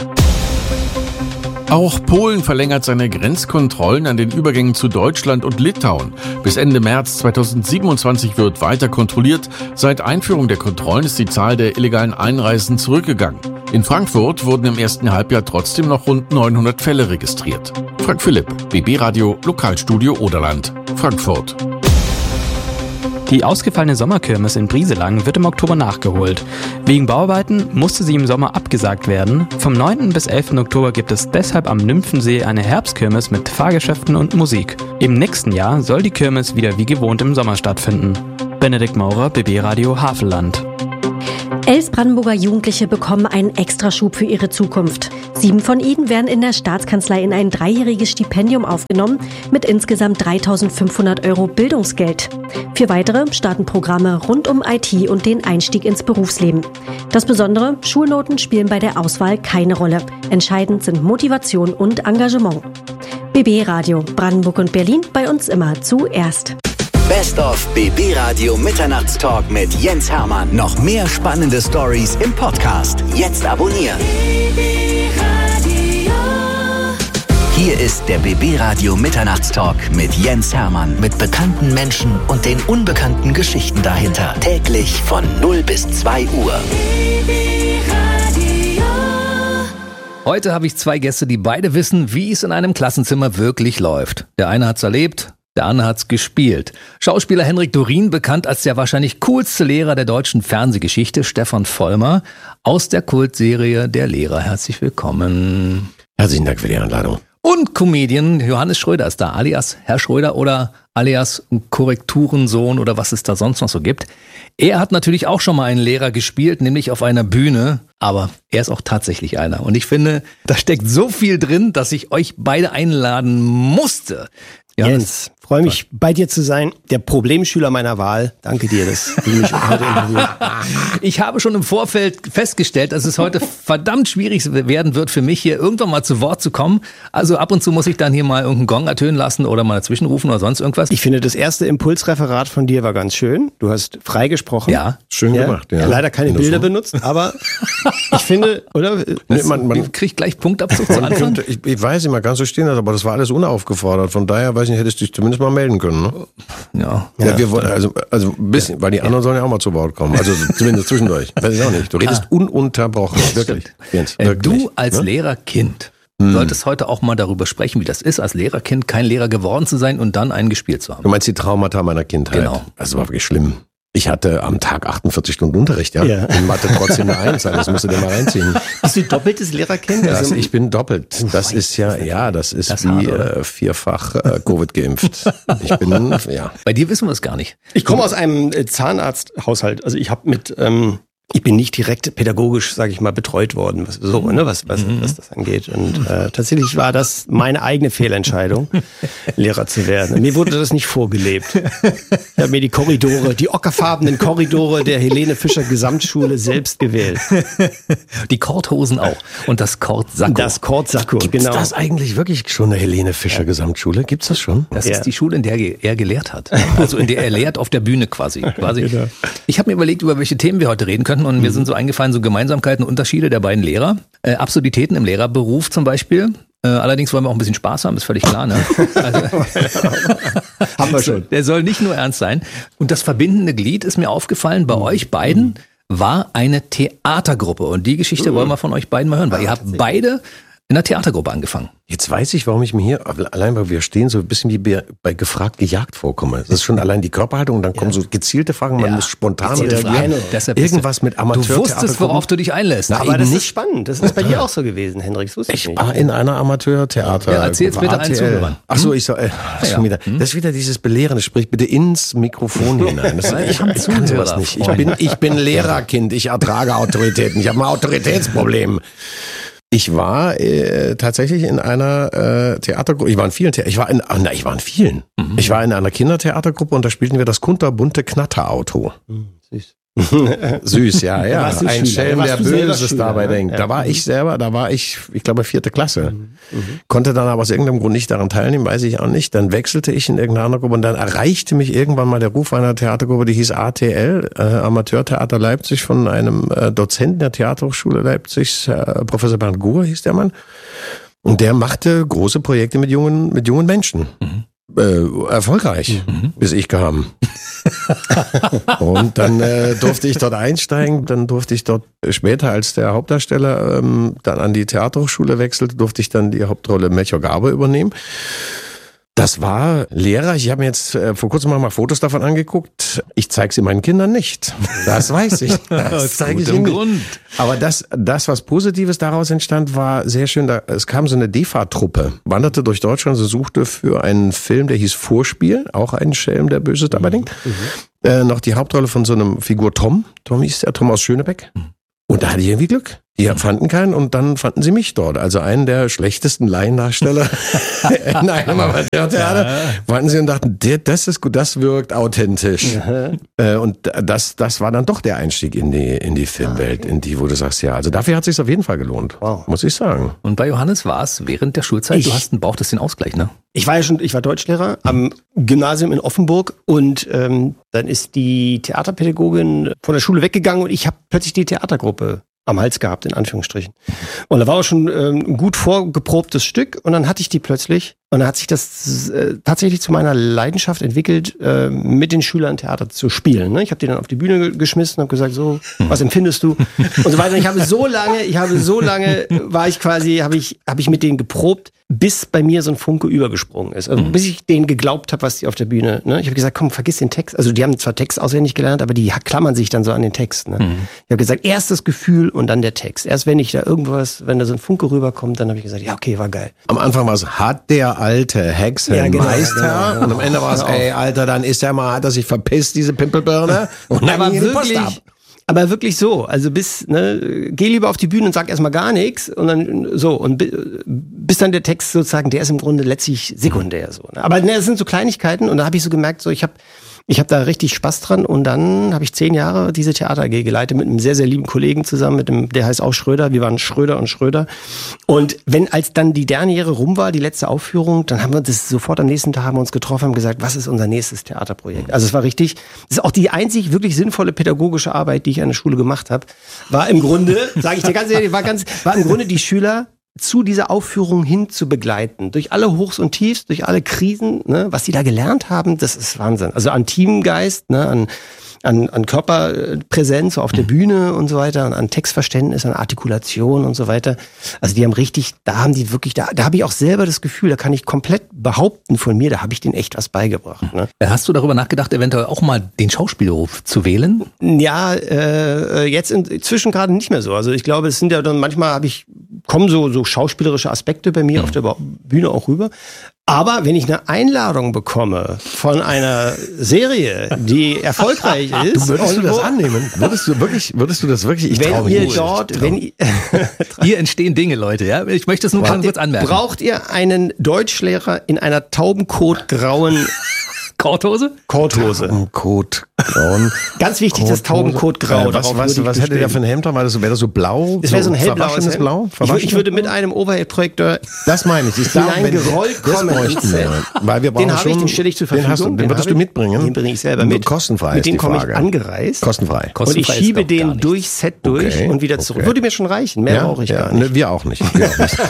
Auch Polen verlängert seine Grenzkontrollen an den Übergängen zu Deutschland und Litauen. Bis Ende März 2027 wird weiter kontrolliert. Seit Einführung der Kontrollen ist die Zahl der illegalen Einreisen zurückgegangen. In Frankfurt wurden im ersten Halbjahr trotzdem noch rund 900 Fälle registriert. Frank Philipp, BB Radio, Lokalstudio Oderland, Frankfurt. Die ausgefallene Sommerkirmes in Brieselang wird im Oktober nachgeholt. Wegen Bauarbeiten musste sie im Sommer abgesagt werden. Vom 9. bis 11. Oktober gibt es deshalb am Nymphensee eine Herbstkirmes mit Fahrgeschäften und Musik. Im nächsten Jahr soll die Kirmes wieder wie gewohnt im Sommer stattfinden. Benedikt Maurer, BB Radio Havelland. 11 Brandenburger Jugendliche bekommen einen Extraschub für ihre Zukunft. 7 von ihnen werden in der Staatskanzlei in ein 3-jähriges Stipendium aufgenommen mit insgesamt 3.500 € Bildungsgeld. 4 weitere starten Programme rund um IT und den Einstieg ins Berufsleben. Das Besondere, Schulnoten spielen bei der Auswahl keine Rolle. Entscheidend sind Motivation und Engagement. BB Radio, Brandenburg und Berlin, bei uns immer zuerst. Best of BB Radio Mitternachtstalk mit Jens Hermann. Noch mehr spannende Stories im Podcast. Jetzt abonnieren. Hier ist der BB Radio Mitternachtstalk mit Jens Hermann. Mit bekannten Menschen und den unbekannten Geschichten dahinter. Täglich von 0 bis 2 Uhr. Heute habe ich 2 Gäste, die beide wissen, wie es in einem Klassenzimmer wirklich läuft. Der eine hat's erlebt, der andere hat's gespielt. Schauspieler Henrik Dorien, bekannt als der wahrscheinlich coolste Lehrer der deutschen Fernsehgeschichte, Stefan Vollmer, aus der Kultserie Der Lehrer. Herzlich willkommen. Herzlichen Dank für die Einladung. Und Comedian Johannes Schröder ist da, alias Herr Schröder oder alias Korrekturensohn oder was es da sonst noch so gibt. Er hat natürlich auch schon mal einen Lehrer gespielt, nämlich auf einer Bühne, aber er ist auch tatsächlich einer. Und ich finde, da steckt so viel drin, dass ich euch beide einladen musste. Jens, freue mich, bei dir zu sein. Der Problemschüler meiner Wahl. Danke dir, dass du mich heute interviewst. Ich habe schon im Vorfeld festgestellt, dass es heute verdammt schwierig werden wird für mich, hier irgendwann mal zu Wort zu kommen. Also ab und zu muss ich dann hier mal irgendeinen Gong ertönen lassen oder mal dazwischen rufen oder sonst irgendwas. Ich finde, das erste Impulsreferat von dir war ganz schön. Du hast frei gesprochen. Ja, schön gemacht. Ja. Leider keine Bilder benutzt, aber ich finde, oder? Man kriegt gleich Punktabzug zu Anfang. Ich weiß nicht, man kann so stehen lassen, aber das war alles unaufgefordert. Von daher, weiß ich nicht, hättest du dich zumindest mal melden können, ne? Ja. Wir wollen, also ein bisschen, weil die anderen sollen ja auch mal zu Wort kommen. Also zumindest zwischendurch. Weiß ich auch nicht. Du redest ununterbrochen. Wirklich. Jens, wirklich. Du als Lehrerkind solltest heute auch mal darüber sprechen, wie das ist, als Lehrerkind kein Lehrer geworden zu sein und dann einen gespielt zu haben. Du meinst die Traumata meiner Kindheit? Genau. Das war wirklich schlimm. Ich hatte am Tag 48 Stunden Unterricht, ja. In Mathe trotzdem eine 1, das musst du dir mal reinziehen. Bist du doppeltes Lehrerkind? Also ich bin doppelt. Das ist das ist wie vierfach Covid geimpft. Ich bin, ja. Bei dir wissen wir es gar nicht. Ich komme aus einem Zahnarzthaushalt. Also ich habe ich bin nicht direkt pädagogisch, sage ich mal, betreut worden, was das angeht. Und tatsächlich war das meine eigene Fehlentscheidung, Lehrer zu werden. Mir wurde das nicht vorgelebt. Ich habe mir die ockerfarbenen Korridore der Helene Fischer Gesamtschule selbst gewählt. Die Korthosen auch. Und das Kortsacko. Das Kortsacko, genau. Gibt's das eigentlich wirklich schon, eine Helene Fischer Gesamtschule? Gibt's das schon? Das ist die Schule, in der er gelehrt hat. Also in der er lehrt auf der Bühne quasi. Genau. Ich habe mir überlegt, über welche Themen wir heute reden könnten. Und mir sind so eingefallen, so Gemeinsamkeiten und Unterschiede der beiden Lehrer. Absurditäten im Lehrerberuf zum Beispiel. Allerdings wollen wir auch ein bisschen Spaß haben, ist völlig klar. Ne? Also, haben wir schon. Der soll nicht nur ernst sein. Und das verbindende Glied ist mir aufgefallen, bei euch beiden war eine Theatergruppe. Und die Geschichte wollen wir von euch beiden mal hören, weil ihr habt beide in der Theatergruppe angefangen. Jetzt weiß ich, warum ich mir hier, allein weil wir stehen, so ein bisschen wie bei gefragt, gejagt vorkomme. Das ist schon allein die Körperhaltung und dann kommen so gezielte Fragen, man muss spontan reagieren. Irgendwas mit Amateur. Du wusstest, worauf du dich einlässt. Aber das ist spannend. Das ist bei dir auch so gewesen, Hendrik. Ich war in einer Amateurtheater. Ja, erzähl's bitte allen Zuhörern. Ach so, ich soll, schon wieder. Das ist wieder dieses Belehrende. Sprich bitte ins Mikrofon hinein. Ich kann sowas nicht. Ich bin Lehrerkind. Ich ertrage Autoritäten. Ich habe ein Autoritätsproblem. Ich war tatsächlich in einer Theatergruppe. Ich war in vielen. Ich war in einer Kindertheatergruppe und da spielten wir das kunterbunte Knatterauto. Süß. Süß, ja. Ein Schelm, der Böses dabei denkt. Da war ich, ich glaube 4. Klasse. Konnte dann aber aus irgendeinem Grund nicht daran teilnehmen, weiß ich auch nicht. Dann wechselte ich in irgendeine andere Gruppe und dann erreichte mich irgendwann mal der Ruf einer Theatergruppe, die hieß ATL, Amateurtheater Leipzig, von einem Dozenten der Theaterhochschule Leipzig, Professor Bernd Guhr hieß der Mann. Und der machte große Projekte mit jungen Menschen. Erfolgreich, bis ich kam. Und dann durfte ich dort einsteigen, dann durfte ich dort später als der Hauptdarsteller dann an die Theaterhochschule wechselte, durfte ich dann die Hauptrolle Melchior Garbe übernehmen. Das war lehrreich. Ich habe mir jetzt vor kurzem mal Fotos davon angeguckt. Ich zeige sie meinen Kindern nicht. Das weiß ich. Das zeige ich ihnen nicht. Aber das, was Positives daraus entstand, war sehr schön. Es kam so eine DEFA-Truppe, wanderte durch Deutschland, so suchte für einen Film, der hieß Vorspiel, auch ein Schelm, der Böses dabei denkt, noch die Hauptrolle von so einem Figur Tom. Tom hieß der, Tom aus Schönebeck. Und da hatte ich irgendwie Glück. Die fanden keinen und dann fanden sie mich dort. Also einen der schlechtesten Laiendarsteller in einem Amateurtheater. Fanden sie und dachten, das ist gut, das wirkt authentisch. Und das war dann doch der Einstieg in die Filmwelt, in die, wo du sagst, ja, also dafür hat es sich auf jeden Fall gelohnt, muss ich sagen. Und bei Johannes war es während der Schulzeit, du brauchtest den Ausgleich, ne? Ich war Deutschlehrer am Gymnasium in Offenburg und dann ist die Theaterpädagogin von der Schule weggegangen und ich habe plötzlich die Theatergruppe am Hals gehabt, in Anführungsstrichen. Und da war auch schon ein gut vorgeprobtes Stück und dann hatte ich die plötzlich und dann hat sich das tatsächlich zu meiner Leidenschaft entwickelt, mit den Schülern Theater zu spielen. Ne? Ich habe die dann auf die Bühne geschmissen und habe gesagt, so, was empfindest du? Und so weiter. Und ich habe so lange habe ich mit denen geprobt, bis bei mir so ein Funke übergesprungen ist. Also bis ich denen geglaubt habe, was die auf der Bühne, ne? Ich habe gesagt, komm, vergiss den Text. Also die haben zwar Text auswendig gelernt, aber die klammern sich dann so an den Text. Ne? Ich habe gesagt, erst das Gefühl und dann der Text. Erst wenn da so ein Funke rüberkommt, dann habe ich gesagt, ja, okay, war geil. Am Anfang war es, hat der alte Hexenmeister. Ja, genau. Und am Ende war es, ey, Alter, dann hat er sich verpisst, diese Pimpelbirne. Und dann ging die Post ab. Aber wirklich so, also geh lieber auf die Bühne und sag erstmal gar nichts und dann so und bis dann der Text sozusagen, der ist im Grunde letztlich sekundär so. Ne? Aber das sind so Kleinigkeiten und da habe ich so gemerkt, so ich habe da richtig Spaß dran und dann habe ich 10 Jahre diese Theater AG geleitet mit einem sehr, sehr lieben Kollegen zusammen, der heißt auch Schröder, wir waren Schröder und Schröder und als dann die Derniere rum war, die letzte Aufführung, dann haben wir das sofort am nächsten Tag haben wir uns getroffen und gesagt, was ist unser nächstes Theaterprojekt? Also es war richtig, das ist auch die einzig wirklich sinnvolle pädagogische Arbeit, die ich an der Schule gemacht habe, war im Grunde, sage ich dir ganz ehrlich, war im Grunde die Schüler zu dieser Aufführung hin zu begleiten. Durch alle Hochs und Tiefs, durch alle Krisen, ne, was die da gelernt haben, das ist Wahnsinn. Also an Teamgeist, ne, an Körperpräsenz so auf der Bühne und so weiter, an Textverständnis, an Artikulation und so weiter. Also die haben richtig, da habe ich auch selber das Gefühl, da kann ich komplett behaupten von mir, da habe ich denen echt was beigebracht. Ne? Hast du darüber nachgedacht, eventuell auch mal den Schauspielberuf zu wählen? Ja, jetzt inzwischen gerade nicht mehr so. Also ich glaube, es sind ja dann manchmal kommen so schauspielerische Aspekte bei mir auf der Bühne auch rüber. Aber wenn ich eine Einladung bekomme von einer Serie, die erfolgreich ist, würdest du das annehmen? Würdest du das wirklich? Ich wenn ihr dort, hier entstehen Dinge, Leute. Ja, ich möchte es nur ganz kurz anmerken. Braucht ihr einen Deutschlehrer in einer taubenkotgrauen Korthose? Korthose. Taubenkotgrauen. Ganz wichtig, das Taubenkotgrau. Was hätte der für ein Hemd? Wäre das so blau? Das wäre so ein hellblaues Blau? Ich würde mit einem Overhead-Projektor das meine ich. Hineingerollt kommen. Weil wir brauchen den stelle ich zur Verfügung. Den würdest du mitbringen? Den bringe ich selber mit. Kostenfrei. Mit dem komme ich angereist. Kostenfrei. Und ich schiebe den durchs Set durch und wieder zurück. Würde mir schon reichen. Mehr brauche ich gar nicht. Wir auch nicht. Und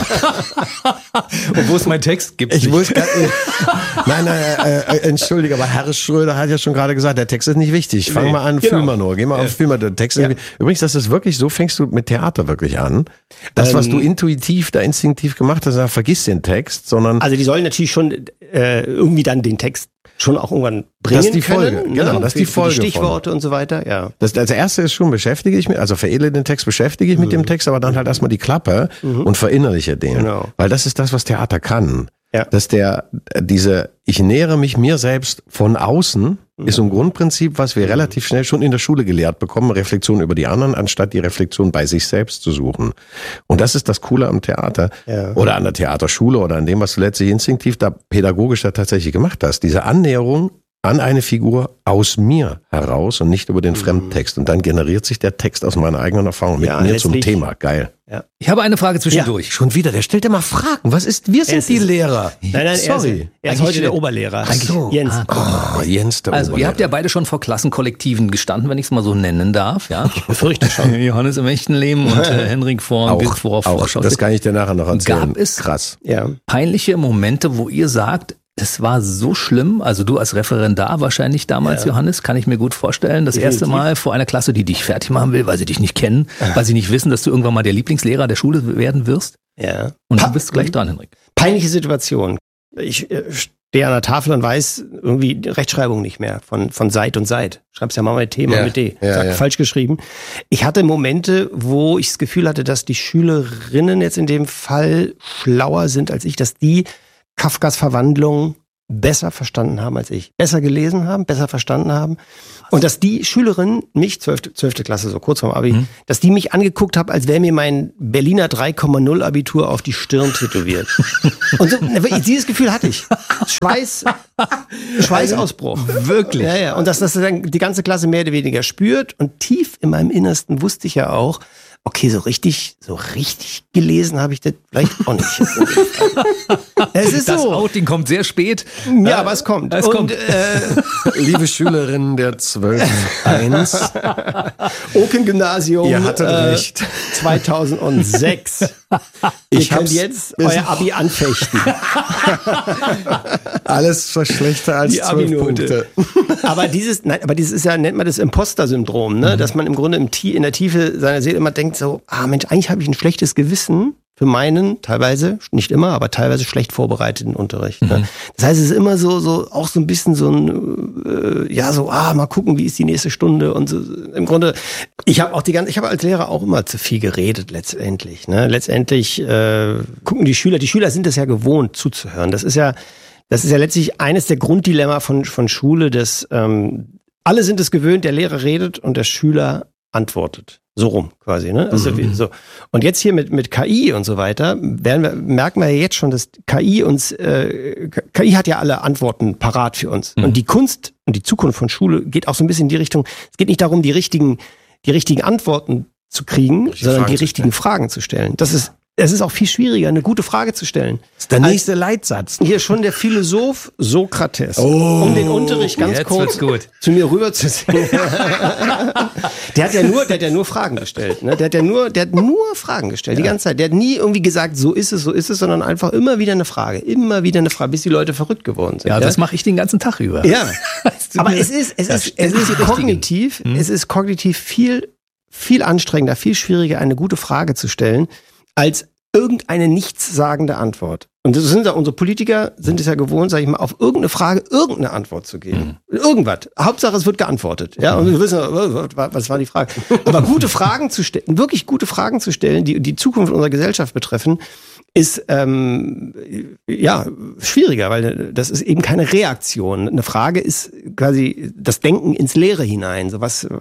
wo ist mein Text? Nein, entschuldige, aber Herr Schröder hat ja schon gerade gesagt, der Text ist nicht wichtig. Fang mal an, fühl mal nur. Geh mal auf, fühl mal den Text. Übrigens, das ist wirklich, so fängst du mit Theater wirklich an. Das, was du instinktiv gemacht hast, vergiss den Text, sondern... Also die sollen natürlich schon irgendwie dann den Text schon auch irgendwann bringen das ist die Folge, können. Genau, das ist die Folge. Die Stichworte und so weiter, ja. Das erste ist schon, beschäftige ich mich, also veredle den Text, beschäftige ich mit dem Text, aber dann halt erstmal die Klappe und verinnerliche den. Genau. Weil das ist das, was Theater kann. Ja. Dass ich nähere mich mir selbst von außen, ist so ein Grundprinzip, was wir relativ schnell schon in der Schule gelehrt bekommen, Reflexion über die anderen, anstatt die Reflexion bei sich selbst zu suchen. Und das ist das Coole am Theater oder an der Theaterschule oder an dem, was du letztlich instinktiv pädagogisch tatsächlich gemacht hast. Diese Annäherung an eine Figur aus mir heraus und nicht über den Fremdtext. Und dann generiert sich der Text aus meiner eigenen Erfahrung mit mir zum Thema. Geil. Ja. Ich habe eine Frage zwischendurch. Ja. Schon wieder, der stellt immer Fragen. Wir sind die Lehrer. Nein, sorry. Er ist heute der Oberlehrer. Jens. Jens, der Oberlehrer. Ihr habt ja beide schon vor Klassenkollektiven gestanden, wenn ich es mal so nennen darf. Ja? Ich befürchte schon. Johannes im echten Leben und Henrik vor Vorschau. Das kann ich dir nachher noch erzählen. Gab es peinliche Momente, wo ihr sagt, Das war so schlimm. Also du als Referendar wahrscheinlich damals, Johannes, kann ich mir gut vorstellen. Das erste Mal vor einer Klasse, die dich fertig machen will, weil sie dich nicht kennen, weil sie nicht wissen, dass du irgendwann mal der Lieblingslehrer der Schule werden wirst. Ja. Und du bist gleich dran, Henrik. Peinliche Situation. Ich stehe an der Tafel und weiß irgendwie Rechtschreibung nicht mehr von Seit und Seit. Schreib's ja mal mit T, mal mit D. Falsch geschrieben. Ich hatte Momente, wo ich das Gefühl hatte, dass die Schülerinnen jetzt in dem Fall schlauer sind als ich, dass die Kafkas Verwandlung besser verstanden haben als ich. Besser gelesen haben, besser verstanden haben. Und dass die Schülerinnen, mich, 12. Klasse, so kurz vorm Abi, dass die mich angeguckt haben, als wäre mir mein Berliner 3,0 Abitur auf die Stirn tätowiert. Und so, dieses Gefühl hatte ich. Schweißausbruch. Wirklich? Ja. Und dass das dann die ganze Klasse mehr oder weniger spürt. Und tief in meinem Innersten wusste ich ja auch, okay, so richtig gelesen habe ich das vielleicht auch nicht. Es ist das so. Outing kommt sehr spät. Ja, aber es kommt. Liebe Schülerinnen der 12.1. Oken-Gymnasium. Ihr hattet recht. 2006. Ihr könnt jetzt euer Abi anfechten. Alles schlechter als die 12 Punkte. Aber dieses ist ja, nennt man das Imposter-Syndrom, ne? Dass man im Grunde in der Tiefe seiner Seele immer denkt so, Mensch, eigentlich habe ich ein schlechtes Gewissen für meinen, teilweise, nicht immer, aber teilweise schlecht vorbereiteten Unterricht. Ne? Das heißt, es ist immer so auch so ein bisschen so ein, mal gucken, wie ist die nächste Stunde und so. Im Grunde, ich habe als Lehrer auch immer zu viel geredet letztendlich. Ne? Letztendlich gucken die Schüler sind es ja gewohnt zuzuhören. Das ist ja letztlich eines der Grunddilemma von Schule, dass alle sind es gewöhnt, der Lehrer redet und der Schüler antwortet. So rum quasi, ne? Also so. Und jetzt hier mit KI und so weiter merken wir ja jetzt schon, dass KI hat ja alle Antworten parat für uns. Und die Kunst und die Zukunft von Schule geht auch so ein bisschen in die Richtung, es geht nicht darum, die richtigen Antworten zu kriegen, sondern die richtigen Fragen zu stellen. Es ist auch viel schwieriger, eine gute Frage zu stellen. Das ist der nächste Leitsatz. Hier schon der Philosoph Sokrates, um den Unterricht ganz kurz zu mir rüberzuziehen. Der hat ja nur Fragen gestellt. Ne? Der hat nur Fragen gestellt, die ganze Zeit. Der hat nie irgendwie gesagt, so ist es, sondern einfach immer wieder eine Frage, bis die Leute verrückt geworden sind. Ja, das mache ich den ganzen Tag über. Ja, aber es ist kognitiv viel anstrengender, viel schwieriger, eine gute Frage zu stellen, als irgendeine nichtssagende Antwort. Und das sind ja unsere Politiker, sind es ja gewohnt, sage ich mal, auf irgendeine Frage irgendeine Antwort zu geben. Irgendwas. Hauptsache, es wird geantwortet. Ja, und wir wissen, was war die Frage. Aber gute Fragen zu stellen, wirklich gute Fragen zu stellen, die die Zukunft unserer Gesellschaft betreffen, ist schwieriger, weil das ist eben keine Reaktion. Eine Frage ist quasi das Denken ins Leere hinein. So was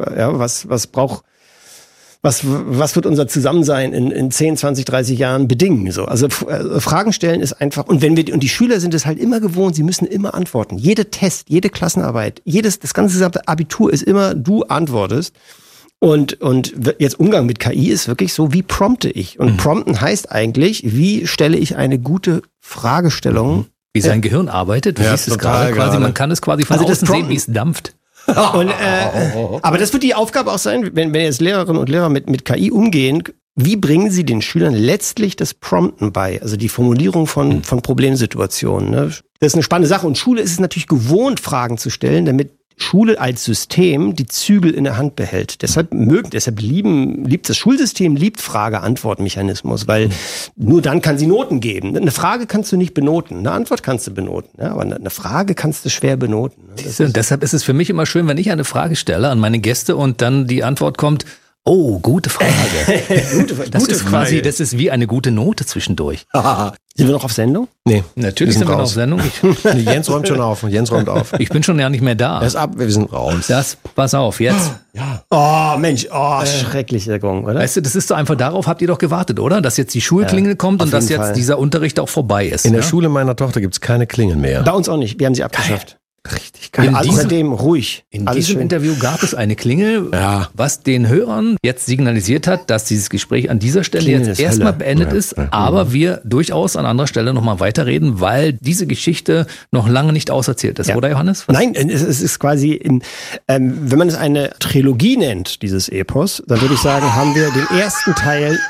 wird unser Zusammensein in 10, 20, 30 Jahren bedingen? So. Also Fragen stellen ist einfach, und die Schüler sind es halt immer gewohnt, sie müssen immer antworten. Jede Test, jede Klassenarbeit, das ganze gesamte Abitur ist immer, du antwortest. Und jetzt Umgang mit KI ist wirklich so, wie prompte ich? Und prompten heißt eigentlich, wie stelle ich eine gute Fragestellung? Wie sein Gehirn arbeitet, du siehst es gerade quasi, man kann es quasi von außen sehen, wie es dampft. Aber das wird die Aufgabe auch sein, wenn jetzt Lehrerinnen und Lehrer mit KI umgehen, wie bringen sie den Schülern letztlich das Prompten bei, also die Formulierung von Problemsituationen. Ne? Das ist eine spannende Sache und Schule ist es natürlich gewohnt, Fragen zu stellen, damit Schule als System die Zügel in der Hand behält. Deshalb liebt das Schulsystem Frage-Antwort-Mechanismus, weil nur dann kann sie Noten geben. Eine Frage kannst du nicht benoten, eine Antwort kannst du benoten, ja, aber eine Frage kannst du schwer benoten. Und deshalb ist es für mich immer schön, wenn ich eine Frage stelle an meine Gäste und dann die Antwort kommt, oh, gute Frage. Das ist wie eine gute Note zwischendurch. Sind wir noch auf Sendung? Nee. Natürlich sind wir noch auf Sendung. Jens räumt schon auf. Ich bin schon ja nicht mehr da. Er ist ab, wir sind raus. Pass auf, jetzt. Ja. Oh, Mensch, schrecklicher Gong, oder? Weißt du, das ist doch einfach, darauf habt ihr doch gewartet, oder? Dass jetzt die Schulklingel kommt und dass jetzt dieser Unterricht auch vorbei ist. In der Schule meiner Tochter gibt's keine Klingel mehr. Bei uns auch nicht, wir haben sie abgeschafft. Richtig geil. Seitdem ruhig. In diesem Interview gab es eine Klingel, was den Hörern jetzt signalisiert hat, dass dieses Gespräch an dieser Stelle jetzt erstmal beendet ist, aber wir durchaus an anderer Stelle nochmal weiterreden, weil diese Geschichte noch lange nicht auserzählt ist, oder Johannes? Nein, es ist quasi, wenn man es eine Trilogie nennt, dieses Epos, dann würde ich sagen, haben wir den ersten Teil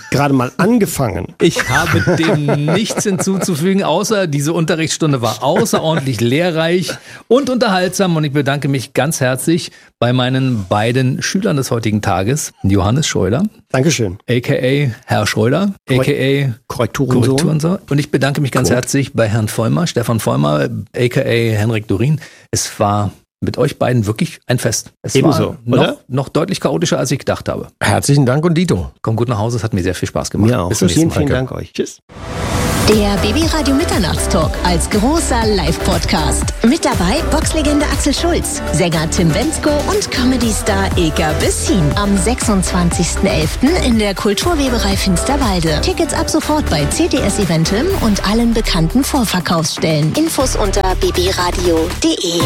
gerade mal angefangen. Ich habe dem nichts hinzuzufügen, außer diese Unterrichtsstunde war außerordentlich lehrreich und unterhaltsam und ich bedanke mich ganz herzlich bei meinen beiden Schülern des heutigen Tages, Johannes Schröder. Dankeschön. A.k.a. Herr Schröder, a.k.a. Korrekturensohn. Und ich bedanke mich ganz herzlich bei Herrn Vollmer, Stefan Vollmer, a.k.a. Henrik Dorin. Es war mit euch beiden wirklich ein Fest. Es Ebenso, war noch deutlich chaotischer, als ich gedacht habe. Herzlichen Dank und Dito. Komm gut nach Hause, es hat mir sehr viel Spaß gemacht. Mir auch. Bis zum nächsten Mal. Vielen Dank euch. Tschüss. Der BB-Radio Mitternachtstalk als großer Live-Podcast. Mit dabei Boxlegende Axel Schulz, Sänger Tim Bendzko und Comedy-Star Ilka Bessin. Am 26.11. in der Kulturweberei Finsterwalde. Tickets ab sofort bei CTS Eventim und allen bekannten Vorverkaufsstellen. Infos unter bbradio.de.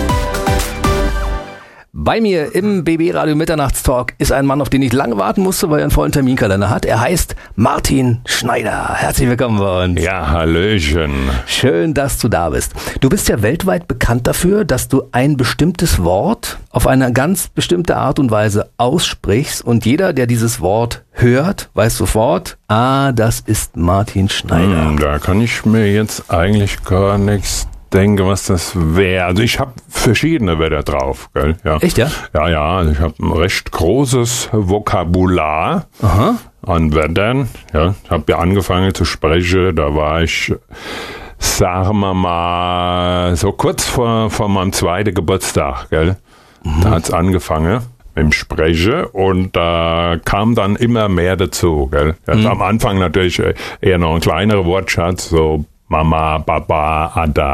Bei mir im BB-Radio Mitternachtstalk ist ein Mann, auf den ich lange warten musste, weil er einen vollen Terminkalender hat. Er heißt Martin Schneider. Herzlich willkommen bei uns. Ja, hallöchen. Schön, dass du da bist. Du bist ja weltweit bekannt dafür, dass du ein bestimmtes Wort auf eine ganz bestimmte Art und Weise aussprichst und jeder, der dieses Wort hört, weiß sofort, das ist Martin Schneider. Da kann ich mir jetzt eigentlich gar nichts denke, was das wäre. Also ich habe verschiedene Wörter drauf, gell? Ja. Echt, ja? Ja, also ich habe ein recht großes Vokabular an Wörtern. Ja, ich habe ja angefangen zu sprechen, da war ich, sagen wir mal, so kurz vor meinem zweiten Geburtstag, gell? Da hat's angefangen mit dem Sprechen und da kam dann immer mehr dazu, gell? Also am Anfang natürlich eher noch ein kleinerer Wortschatz, so Mama, Papa,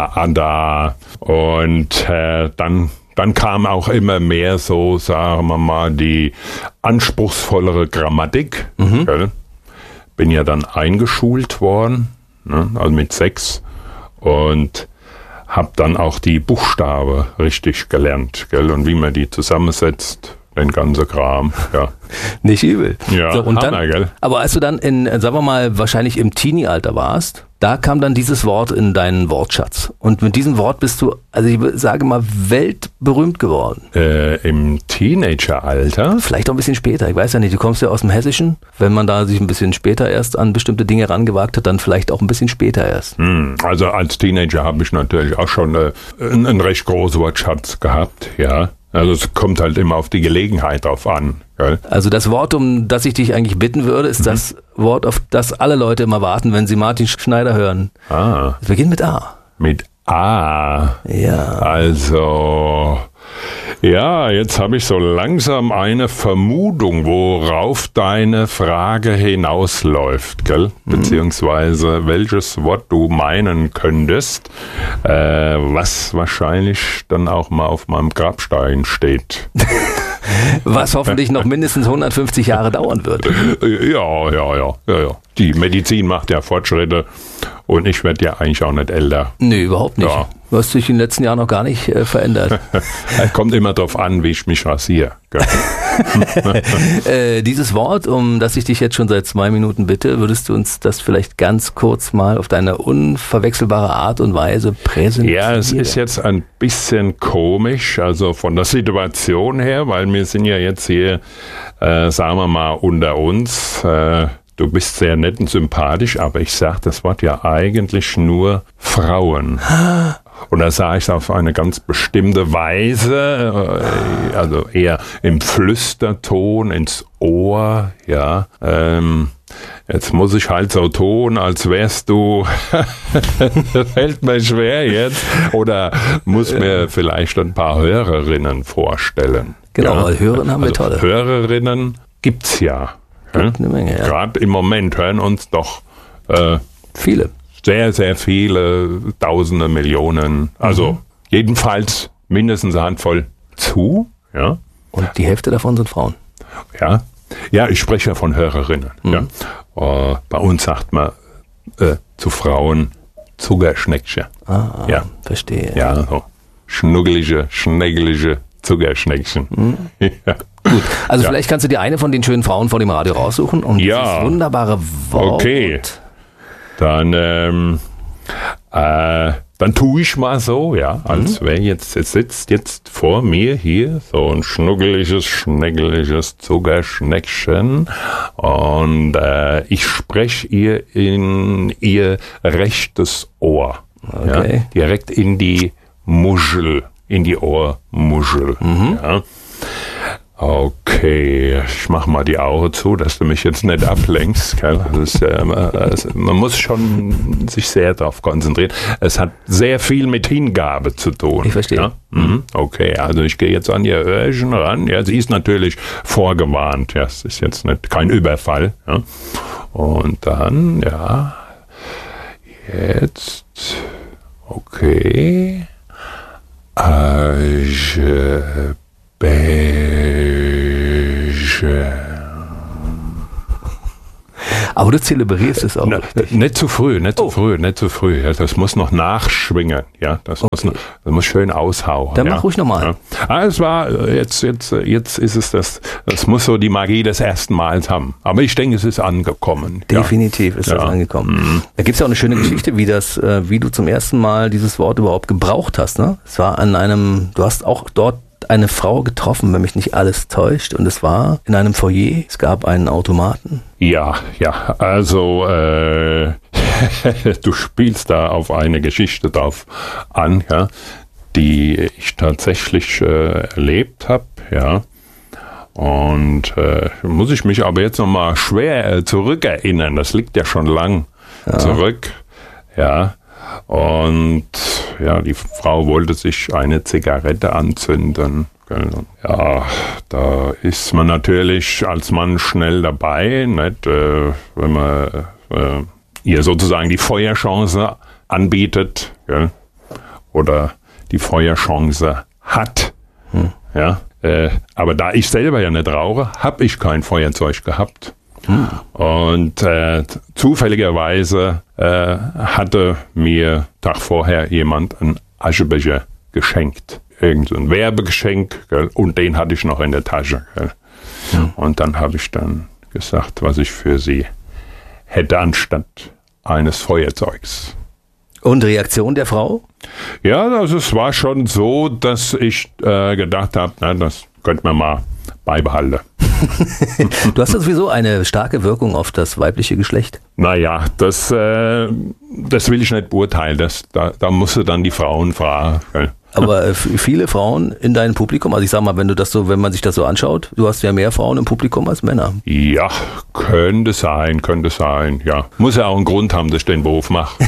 Ada. Und dann kam auch immer mehr so, sagen wir mal, die anspruchsvollere Grammatik. Gell? Bin ja dann eingeschult worden, ne? Also mit 6 und habe dann auch die Buchstaben richtig gelernt, gell? Und wie man die zusammensetzt. Den ganzen Kram, ja. Nicht übel. Ja, so, und Hammer, gell? Aber als du dann sagen wir mal, wahrscheinlich im Teenie-Alter warst, da kam dann dieses Wort in deinen Wortschatz. Und mit diesem Wort bist du, also ich sage mal, weltberühmt geworden. Im Teenageralter? Vielleicht auch ein bisschen später, ich weiß ja nicht, du kommst ja aus dem Hessischen. Wenn man da sich ein bisschen später erst an bestimmte Dinge rangewagt hat, dann vielleicht auch ein bisschen später erst. Also als Teenager habe ich natürlich auch schon einen recht großen Wortschatz gehabt, ja. Also es kommt halt immer auf die Gelegenheit drauf an. Gell? Also das Wort, um das ich dich eigentlich bitten würde, ist das Wort, auf das alle Leute immer warten, wenn sie Martin Schneider hören. Es beginnt mit A. Mit A? Ja. Also, ja, jetzt habe ich so langsam eine Vermutung, worauf deine Frage hinausläuft, gell? Beziehungsweise welches Wort du meinen könntest, was wahrscheinlich dann auch mal auf meinem Grabstein steht. Was hoffentlich noch mindestens 150 Jahre dauern wird. Ja. Die Medizin macht ja Fortschritte und ich werde ja eigentlich auch nicht älter. Nee, überhaupt nicht. Ja. Du hast dich in den letzten Jahren noch gar nicht verändert. Kommt immer drauf an, wie ich mich rasiere. Dieses Wort, um das ich dich jetzt schon seit 2 Minuten bitte, würdest du uns das vielleicht ganz kurz mal auf deine unverwechselbare Art und Weise präsentieren? Ja, es ist jetzt ein bisschen komisch, also von der Situation her, weil wir sind ja jetzt hier, sagen wir mal, unter uns. Du bist sehr nett und sympathisch, aber ich sage das Wort ja eigentlich nur Frauen. Und da sage ich es auf eine ganz bestimmte Weise, also eher im Flüsterton, ins Ohr, ja. Jetzt muss ich halt so tun, als wärst du, fällt mir schwer jetzt, oder muss mir vielleicht ein paar Hörerinnen vorstellen. Genau, ja? Weil Hörerinnen haben wir tolle. Hörerinnen gibt's ja. Eine Menge, ja. Gerade im Moment hören uns doch viele. Sehr, sehr viele, Tausende, Millionen, also jedenfalls mindestens eine Handvoll zu. Ja. Und die Hälfte davon sind Frauen. Ja, ich spreche von Hörerinnen. Ja. Bei uns sagt man zu Frauen Zuckerschneckchen. Ja. Verstehe. Ja, so schnuggelige, schnägelige Zuckerschneckchen. Ja. Gut, also vielleicht kannst du dir eine von den schönen Frauen vor dem Radio raussuchen und dieses wunderbare Wort. Okay, dann dann tue ich mal so, ja, als wäre es sitzt jetzt vor mir hier so ein schnuckeliges Zuckerschneckchen und ich spreche ihr in ihr rechtes Ohr. Okay. Ja, direkt in die Muschel, in die Ohrmuschel. Ja. Okay, ich mach mal die Augen zu, dass du mich jetzt nicht ablenkst. Gell? Man muss schon sich sehr darauf konzentrieren. Es hat sehr viel mit Hingabe zu tun. Ich verstehe. Ja? Okay, also ich gehe jetzt an ihr Öhrchen ran. Ja, sie ist natürlich vorgewarnt. Ja, es ist jetzt kein Überfall. Ja? Und dann, ja, jetzt, okay, Aber du zelebrierst es auch. Nicht zu früh. Ja, das muss noch nachschwingen. Ja, das muss schön aushauen. Dann mach ruhig nochmal. Ja. Es war, jetzt ist es das muss so die Magie des ersten Mals haben. Aber ich denke, es ist angekommen. Definitiv ist das angekommen. Da gibt es ja auch eine schöne Geschichte, wie du zum ersten Mal dieses Wort überhaupt gebraucht hast. Ne? Es war du hast auch dort eine Frau getroffen, wenn mich nicht alles täuscht, und es war in einem Foyer, es gab einen Automaten. Ja, also du spielst da auf eine Geschichte drauf an, ja, die ich tatsächlich erlebt habe, ja. Und muss ich mich aber jetzt nochmal schwer zurückerinnern, das liegt ja schon lang zurück, ja. Und ja, die Frau wollte sich eine Zigarette anzünden. Ja, da ist man natürlich als Mann schnell dabei, nicht? Wenn man ihr sozusagen die Feuerchance anbietet, gell? Oder die Feuerchance hat. Ja? Aber da ich selber ja nicht rauche, habe ich kein Feuerzeug gehabt. Und zufälligerweise hatte mir Tag vorher jemand einen Aschebecher geschenkt. Irgend so ein Werbegeschenk, gell? Und den hatte ich noch in der Tasche. Gell? Und dann habe ich dann gesagt, was ich für sie hätte anstatt eines Feuerzeugs. Und Reaktion der Frau? Ja, also es war schon so, dass ich gedacht habe, das könnte man mal beibehalten. Du hast ja sowieso eine starke Wirkung auf das weibliche Geschlecht. Naja, das will ich nicht beurteilen. Da musst du dann die Frauen fragen. Gell? Aber viele Frauen in deinem Publikum, also ich sag mal, wenn man sich das so anschaut, du hast ja mehr Frauen im Publikum als Männer. Ja, könnte sein, ja. Muss ja auch einen Grund haben, dass ich den Beruf mache.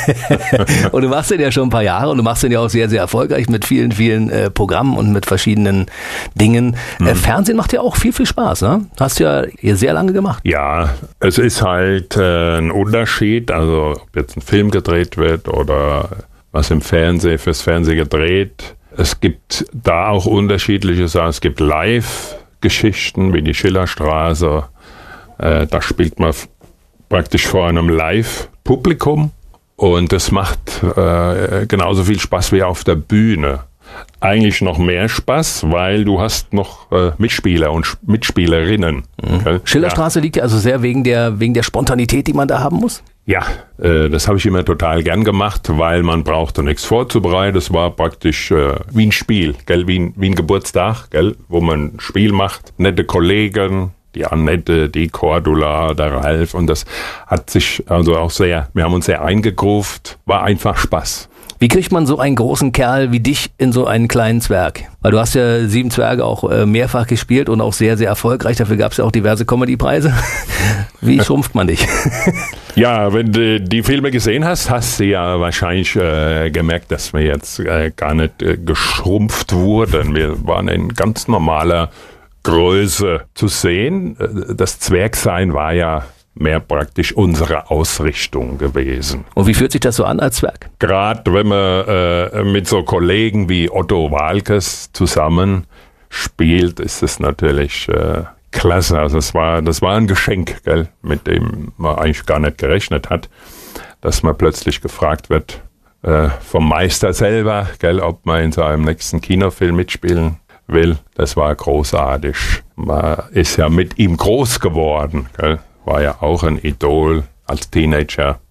Und du machst den ja schon ein paar Jahre und du machst den ja auch sehr, sehr erfolgreich mit vielen, vielen Programmen und mit verschiedenen Dingen. Fernsehen macht ja auch viel, viel Spaß, ne? Hast du ja sehr lange gemacht. Ja, es ist halt ein Unterschied, also ob jetzt ein Film gedreht wird oder was fürs Fernsehen gedreht. Es gibt da auch unterschiedliche Sachen. Es gibt Live-Geschichten wie die Schillerstraße. Da spielt man praktisch vor einem Live-Publikum. Und das macht genauso viel Spaß wie auf der Bühne. Eigentlich noch mehr Spaß, weil du hast noch Mitspieler und Mitspielerinnen. Schillerstraße liegt ja also sehr wegen der Spontanität, die man da haben muss? Ja, das habe ich immer total gern gemacht, weil man brauchte nichts vorzubereiten. Das war praktisch wie ein Spiel, gell? Wie ein Geburtstag, gell? Wo man ein Spiel macht. Nette Kollegen, die Annette, die Cordula, der Ralf. Und das hat sich also auch wir haben uns sehr eingegruft. War einfach Spaß. Wie kriegt man so einen großen Kerl wie dich in so einen kleinen Zwerg? Weil du hast ja 7 Zwerge auch mehrfach gespielt und auch sehr, sehr erfolgreich. Dafür gab es ja auch diverse Comedy-Preise. Wie schrumpft man dich? Ja, wenn du die Filme gesehen hast, hast du ja wahrscheinlich gemerkt, dass wir jetzt gar nicht geschrumpft wurden. Wir waren in ganz normaler Größe zu sehen. Das Zwergsein war ja mehr praktisch unsere Ausrichtung gewesen. Und wie fühlt sich das so an als Zwerg? Gerade wenn man mit so Kollegen wie Otto Waalkes zusammen spielt, ist es natürlich klasse. Also das war ein Geschenk, gell, mit dem man eigentlich gar nicht gerechnet hat, dass man plötzlich gefragt wird vom Meister selber, gell, ob man in seinem nächsten Kinofilm mitspielen will. Das war großartig. Man ist ja mit ihm groß geworden, gell. War ja auch ein Idol als Teenager.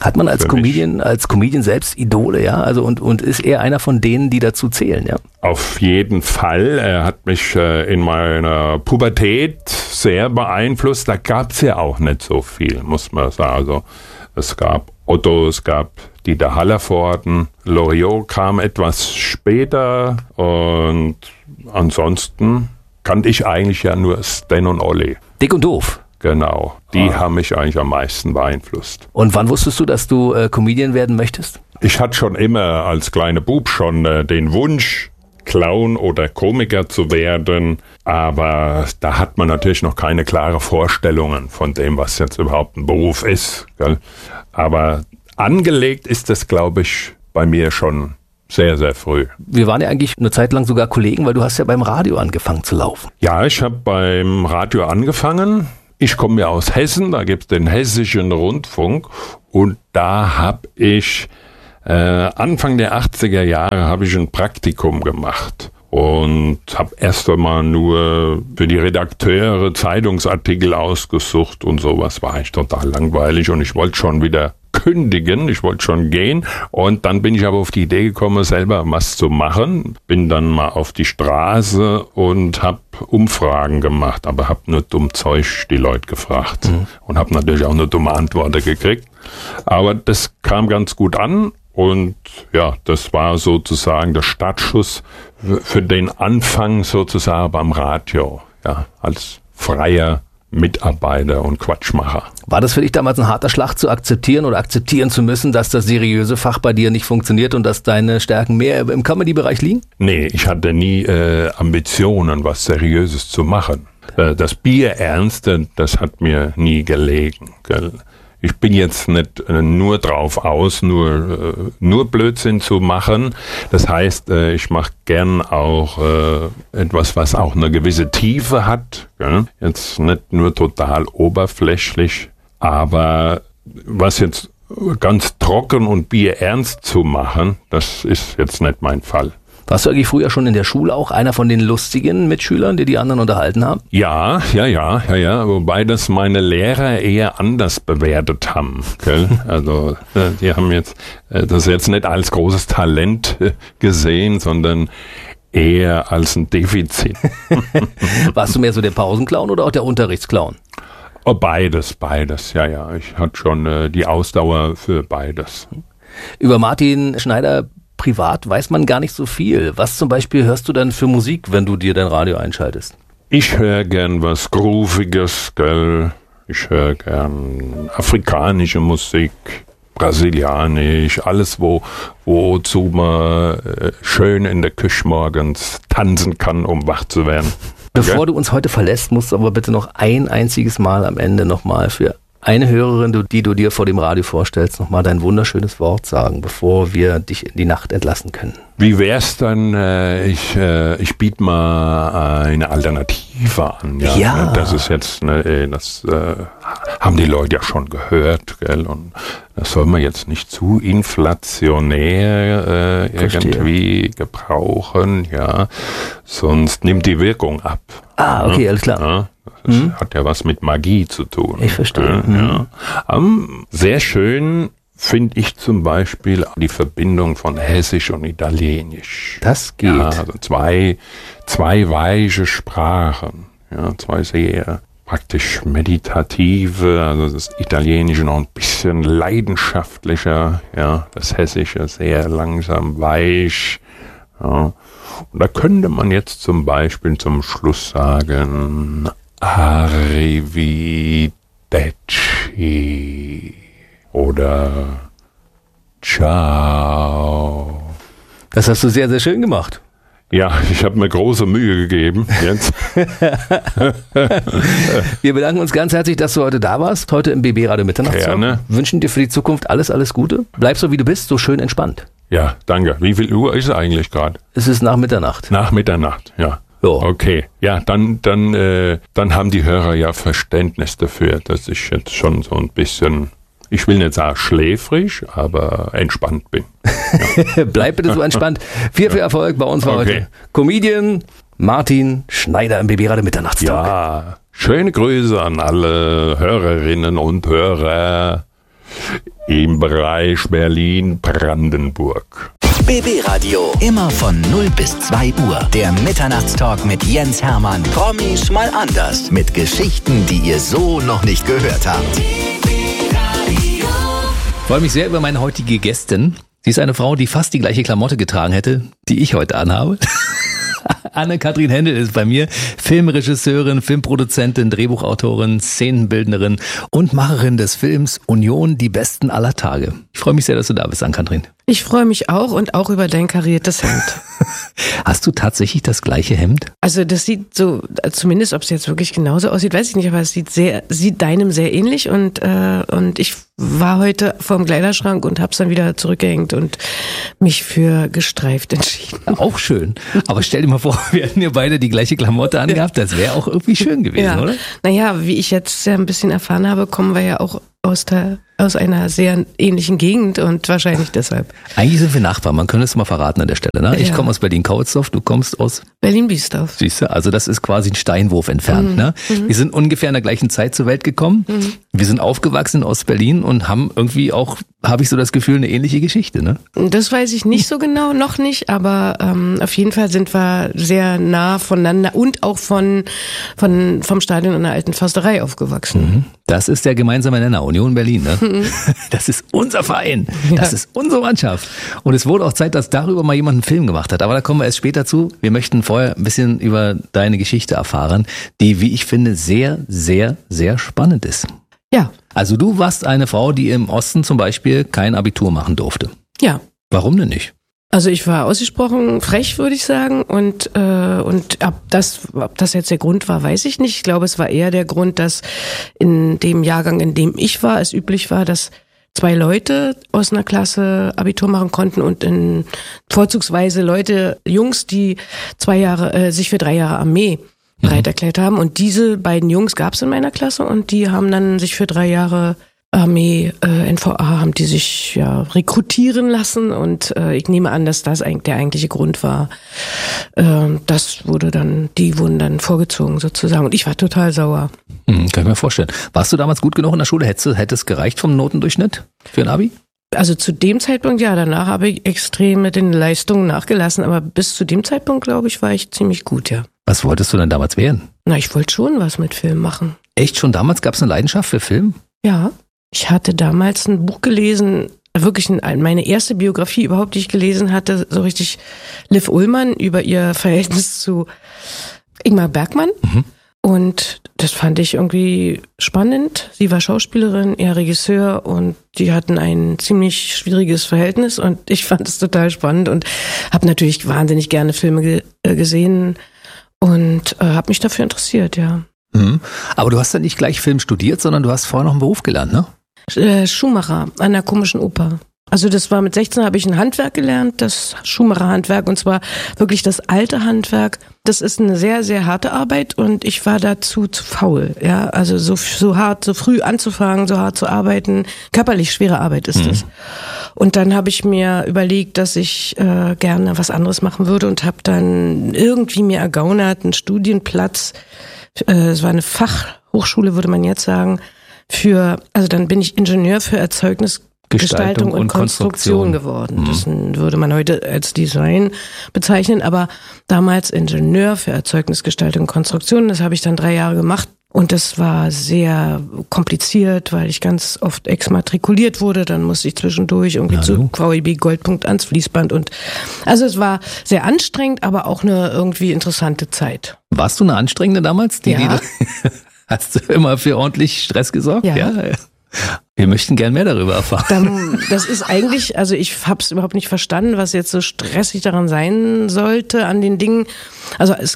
Hat man als Comedian selbst Idole, ja? Also und ist er einer von denen, die dazu zählen, ja? Auf jeden Fall. Er hat mich in meiner Pubertät sehr beeinflusst. Da gab es ja auch nicht so viel, muss man sagen. Also es gab Otto, es gab Dieter Hallervorden, Loriot kam etwas später und ansonsten kannte ich eigentlich ja nur Stan und Olli. Dick und doof. Genau, die haben mich eigentlich am meisten beeinflusst. Und wann wusstest du, dass du Comedian werden möchtest? Ich hatte schon immer als kleiner Bub schon den Wunsch, Clown oder Komiker zu werden, aber da hat man natürlich noch keine klaren Vorstellungen von dem, was jetzt überhaupt ein Beruf ist. Gell? Aber angelegt ist das, glaube ich, bei mir schon sehr, sehr früh. Wir waren ja eigentlich eine Zeit lang sogar Kollegen, weil du hast ja beim Radio angefangen zu laufen. Ja, ich habe beim Radio angefangen. Ich komme ja aus Hessen, da gibt es den Hessischen Rundfunk und da habe ich Anfang der 80er Jahre habe ich ein Praktikum gemacht und habe erst einmal nur für die Redakteure Zeitungsartikel ausgesucht und sowas. War ich total langweilig und ich wollte schon wieder kündigen, ich wollte schon gehen und dann bin ich aber auf die Idee gekommen, selber was zu machen. Bin dann mal auf die Straße und habe Umfragen gemacht, aber habe nur dumm Zeug die Leute gefragt und habe natürlich auch nur dumme Antworten gekriegt. Aber das kam ganz gut an. Und ja, das war sozusagen der Startschuss für den Anfang sozusagen beim Radio, ja, als freier Mitarbeiter und Quatschmacher. War das für dich damals ein harter Schlag zu akzeptieren oder akzeptieren zu müssen, dass das seriöse Fach bei dir nicht funktioniert und dass deine Stärken mehr im Comedy-Bereich liegen? Nee, ich hatte nie Ambitionen, was Seriöses zu machen. Das Bierernste, das hat mir nie gelegen, gell? Ich bin jetzt nicht nur drauf aus, nur Blödsinn zu machen. Das heißt, ich mache gern auch etwas, was auch eine gewisse Tiefe hat. Gell? Jetzt nicht nur total oberflächlich, aber was jetzt ganz trocken und bierernst zu machen, das ist jetzt nicht mein Fall. Warst du eigentlich früher schon in der Schule auch einer von den lustigen Mitschülern, die anderen unterhalten haben? Ja. Wobei das meine Lehrer eher anders bewertet haben. Gell? Also die haben jetzt das jetzt nicht als großes Talent gesehen, sondern eher als ein Defizit. Warst du mehr so der Pausenclown oder auch der Unterrichtsclown? Oh, beides. Ja. Ich hatte schon die Ausdauer für beides. Über Martin Schneider privat weiß man gar nicht so viel. Was zum Beispiel hörst du dann für Musik, wenn du dir dein Radio einschaltest? Ich höre gern was Grooviges, gell? Ich höre gern afrikanische Musik, brasilianisch, alles, wozu man schön in der Küche morgens tanzen kann, um wach zu werden. Bevor du uns heute verlässt, musst du aber bitte noch ein einziges Mal am Ende nochmal für eine Hörerin, die du dir vor dem Radio vorstellst, nochmal dein wunderschönes Wort sagen, bevor wir dich in die Nacht entlassen können. Wie wär's dann, ich biete mal eine Alternative an. Ja. Das ist jetzt, das haben die Leute ja schon gehört, gell? Und das soll man jetzt nicht zu inflationär irgendwie gebrauchen, ja. Sonst nimmt die Wirkung ab. Ah, okay, alles klar. Ja. Das hat ja was mit Magie zu tun. Ich verstehe. Ja. Sehr schön finde ich zum Beispiel die Verbindung von Hessisch und Italienisch. Das geht. Ja, also zwei weiche Sprachen. Ja, zwei sehr praktisch meditative, also das Italienische noch ein bisschen leidenschaftlicher, ja, das Hessische sehr langsam weich. Ja. Und da könnte man jetzt zum Beispiel zum Schluss sagen, Arrivederci oder Ciao. Das hast du sehr, sehr schön gemacht. Ja, ich habe mir große Mühe gegeben jetzt. Wir bedanken uns ganz herzlich, dass du heute da warst, heute im BB Radio Mitternachtstalk. Gerne. Wünschen dir für die Zukunft alles Gute. Bleib so, wie du bist, so schön entspannt. Ja, danke. Wie viel Uhr ist es eigentlich gerade? Es ist nach Mitternacht. Nach Mitternacht, ja. Jo. Okay, ja, dann haben die Hörer ja Verständnis dafür, dass ich jetzt schon so ein bisschen, ich will nicht sagen schläfrig, aber entspannt bin. Ja. Bleib bitte so entspannt. Viel Erfolg bei uns heute. Comedian Martin Schneider im BB Radio Mitternachtstalk. Ja, schöne Grüße an alle Hörerinnen und Hörer. im Bereich Berlin-Brandenburg. BB Radio, immer von 0 bis 2 Uhr. Der Mitternachtstalk mit Jens Hermann. Promis mal anders. Mit Geschichten, die ihr so noch nicht gehört habt. Ich freue mich sehr über meine heutige Gästin. Sie ist eine Frau, die fast die gleiche Klamotte getragen hätte, die ich heute anhabe. Anne-Kathrin Händel ist bei mir, Filmregisseurin, Filmproduzentin, Drehbuchautorin, Szenenbildnerin und Macherin des Films Union, die Besten aller Tage. Ich freue mich sehr, dass du da bist, Anne-Kathrin. Ich freue mich auch und auch über dein kariertes Hemd. Hast du tatsächlich das gleiche Hemd? Also das sieht so, zumindest ob es jetzt wirklich genauso aussieht, weiß ich nicht, aber es sieht deinem sehr ähnlich und ich war heute vorm Kleiderschrank und hab's dann wieder zurückgehängt und mich für gestreift entschieden. Auch schön. Aber stell dir mal vor, wir hätten ja beide die gleiche Klamotte angehabt, das wäre auch irgendwie schön gewesen, oder? Naja, wie ich jetzt ja ein bisschen erfahren habe, kommen wir ja auch aus einer sehr ähnlichen Gegend und wahrscheinlich deshalb. Eigentlich sind wir Nachbarn, man könnte es mal verraten an der Stelle. Ne? Ich komme aus Berlin-Kautsdorf, du kommst aus Berlin-Biesdorf. Siehst du, also das ist quasi ein Steinwurf entfernt. Ne? Wir sind ungefähr in der gleichen Zeit zur Welt gekommen. Wir sind aufgewachsen in Ostberlin und haben irgendwie auch, habe ich so das Gefühl, eine ähnliche Geschichte. Ne? Das weiß ich nicht so genau, noch nicht, aber auf jeden Fall sind wir sehr nah voneinander und auch vom Stadion in der Alten Försterei aufgewachsen. Das ist der gemeinsame Nenner, Union Berlin. Ne? Das ist unser Verein, das ist unsere Mannschaft. Und es wurde auch Zeit, dass darüber mal jemand einen Film gemacht hat. Aber da kommen wir erst später zu. Wir möchten vorher ein bisschen über deine Geschichte erfahren, die, wie ich finde, sehr, sehr, sehr spannend ist. Ja. Also du warst eine Frau, die im Osten zum Beispiel kein Abitur machen durfte. Ja. Warum denn nicht? Also ich war ausgesprochen frech, würde ich sagen, und ob das jetzt der Grund war, weiß ich nicht. Ich glaube, es war eher der Grund, dass in dem Jahrgang, in dem ich war, es üblich war, dass 2 Leute aus einer Klasse Abitur machen konnten und vorzugsweise Jungs, die 2 Jahre sich für 3 Jahre Armee bereit erklärt haben. Und diese beiden Jungs gab es in meiner Klasse und die haben dann sich für 3 Jahre Armee, NVA, haben die sich ja rekrutieren lassen und ich nehme an, dass das der eigentliche Grund war. Die wurden dann vorgezogen sozusagen und ich war total sauer. Kann ich mir vorstellen. Warst du damals gut genug in der Schule? Hätte es gereicht vom Notendurchschnitt für ein Abi? Also zu dem Zeitpunkt ja, danach habe ich extrem mit den Leistungen nachgelassen, aber bis zu dem Zeitpunkt, glaube ich, war ich ziemlich gut, ja. Was wolltest du denn damals werden? Na, ich wollte schon was mit Film machen. Echt? Schon damals gab es eine Leidenschaft für Film? Ja. Ich hatte damals ein Buch gelesen, wirklich meine erste Biografie überhaupt, die ich gelesen hatte, so richtig Liv Ullmann über ihr Verhältnis zu Ingmar Bergman. Und das fand ich irgendwie spannend. Sie war Schauspielerin, er Regisseur und die hatten ein ziemlich schwieriges Verhältnis und ich fand es total spannend und habe natürlich wahnsinnig gerne Filme gesehen und habe mich dafür interessiert, ja. Aber du hast ja nicht gleich Film studiert, sondern du hast vorher noch einen Beruf gelernt, ne? Schuhmacher an der Komischen Oper. Also das war mit 16 habe ich ein Handwerk gelernt, das Schuhmacherhandwerk und zwar wirklich das alte Handwerk. Das ist eine sehr, sehr harte Arbeit und ich war dazu zu faul. Ja, also so hart, so früh anzufangen, so hart zu arbeiten. Körperlich schwere Arbeit ist es. Und dann habe ich mir überlegt, dass ich gerne was anderes machen würde und habe dann irgendwie mir ergaunert, einen Studienplatz. Es war eine Fachhochschule, würde man jetzt sagen. Also dann bin ich Ingenieur für Erzeugnisgestaltung und Konstruktion geworden. Das würde man heute als Design bezeichnen, aber damals Ingenieur für Erzeugnisgestaltung und Konstruktion. Das habe ich dann 3 Jahre gemacht und das war sehr kompliziert, weil ich ganz oft exmatrikuliert wurde. Dann musste ich zwischendurch irgendwie zu VEB Goldpunkt ans Fließband und also es war sehr anstrengend, aber auch eine irgendwie interessante Zeit. Warst du eine Anstrengende damals? Ja. Hast du immer für ordentlich Stress gesorgt? Ja. Wir möchten gern mehr darüber erfahren. Das ist eigentlich, also ich habe es überhaupt nicht verstanden, was jetzt so stressig daran sein sollte an den Dingen. Also es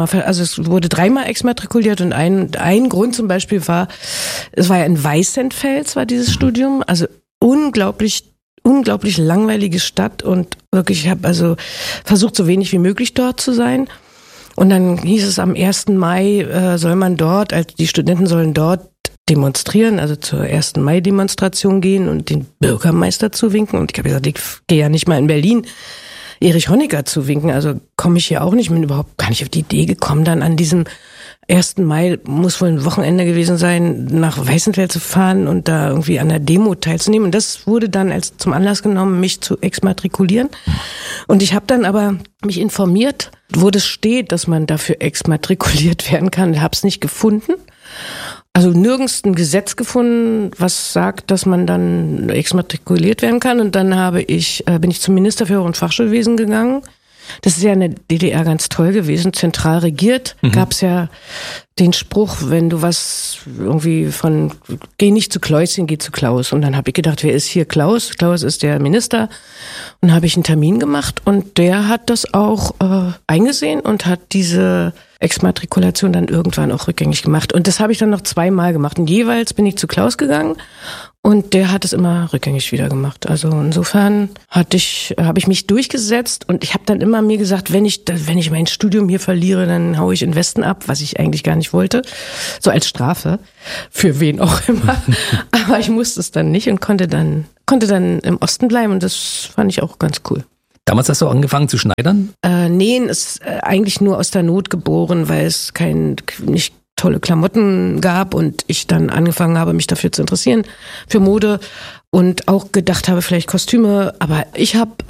wurde 3-mal exmatrikuliert und ein Grund zum Beispiel war, es war ja in Weißenfels war dieses Studium, also unglaublich langweilige Stadt und wirklich, ich habe also versucht, so wenig wie möglich dort zu sein. Und dann hieß es, am 1. Mai soll man dort, also die Studenten sollen dort demonstrieren, also zur 1. Mai-Demonstration gehen und den Bürgermeister zuwinken. Und ich habe gesagt, ich gehe ja nicht mal in Berlin Erich Honecker zuwinken, also komme ich hier auch nicht, bin überhaupt gar nicht auf die Idee gekommen, dann an diesem 1. Mai muss wohl ein Wochenende gewesen sein, nach Weißenfeld zu fahren und da irgendwie an der Demo teilzunehmen. Und das wurde dann als zum Anlass genommen, mich zu exmatrikulieren. Und ich habe dann aber mich informiert, wo das steht, dass man dafür exmatrikuliert werden kann. Ich habe es nicht gefunden. Also nirgends ein Gesetz gefunden, was sagt, dass man dann exmatrikuliert werden kann. Und dann bin ich zum Minister für Hoch- und Fachschulwesen gegangen. Das ist ja in der DDR ganz toll gewesen, zentral regiert. Gab's ja den Spruch, wenn du was irgendwie geh nicht zu Kläuschen, geh zu Klaus. Und dann habe ich gedacht, wer ist hier Klaus? Klaus ist der Minister. Und habe ich einen Termin gemacht und der hat das auch eingesehen und hat diese Exmatrikulation dann irgendwann auch rückgängig gemacht. Und das habe ich dann noch 2-mal gemacht. Und jeweils bin ich zu Klaus gegangen und der hat es immer rückgängig wieder gemacht. Also insofern habe ich mich durchgesetzt und ich habe dann immer mir gesagt, wenn ich mein Studium hier verliere, dann haue ich in den Westen ab, was ich eigentlich gar nicht wollte. So als Strafe. Für wen auch immer. Aber ich musste es dann nicht und konnte dann im Osten bleiben und das fand ich auch ganz cool. Damals hast du angefangen zu schneidern? Nähen ist eigentlich nur aus der Not geboren, weil es nicht tolle Klamotten gab und ich dann angefangen habe, mich dafür zu interessieren, für Mode und auch gedacht habe, vielleicht Kostüme. Aber ich habe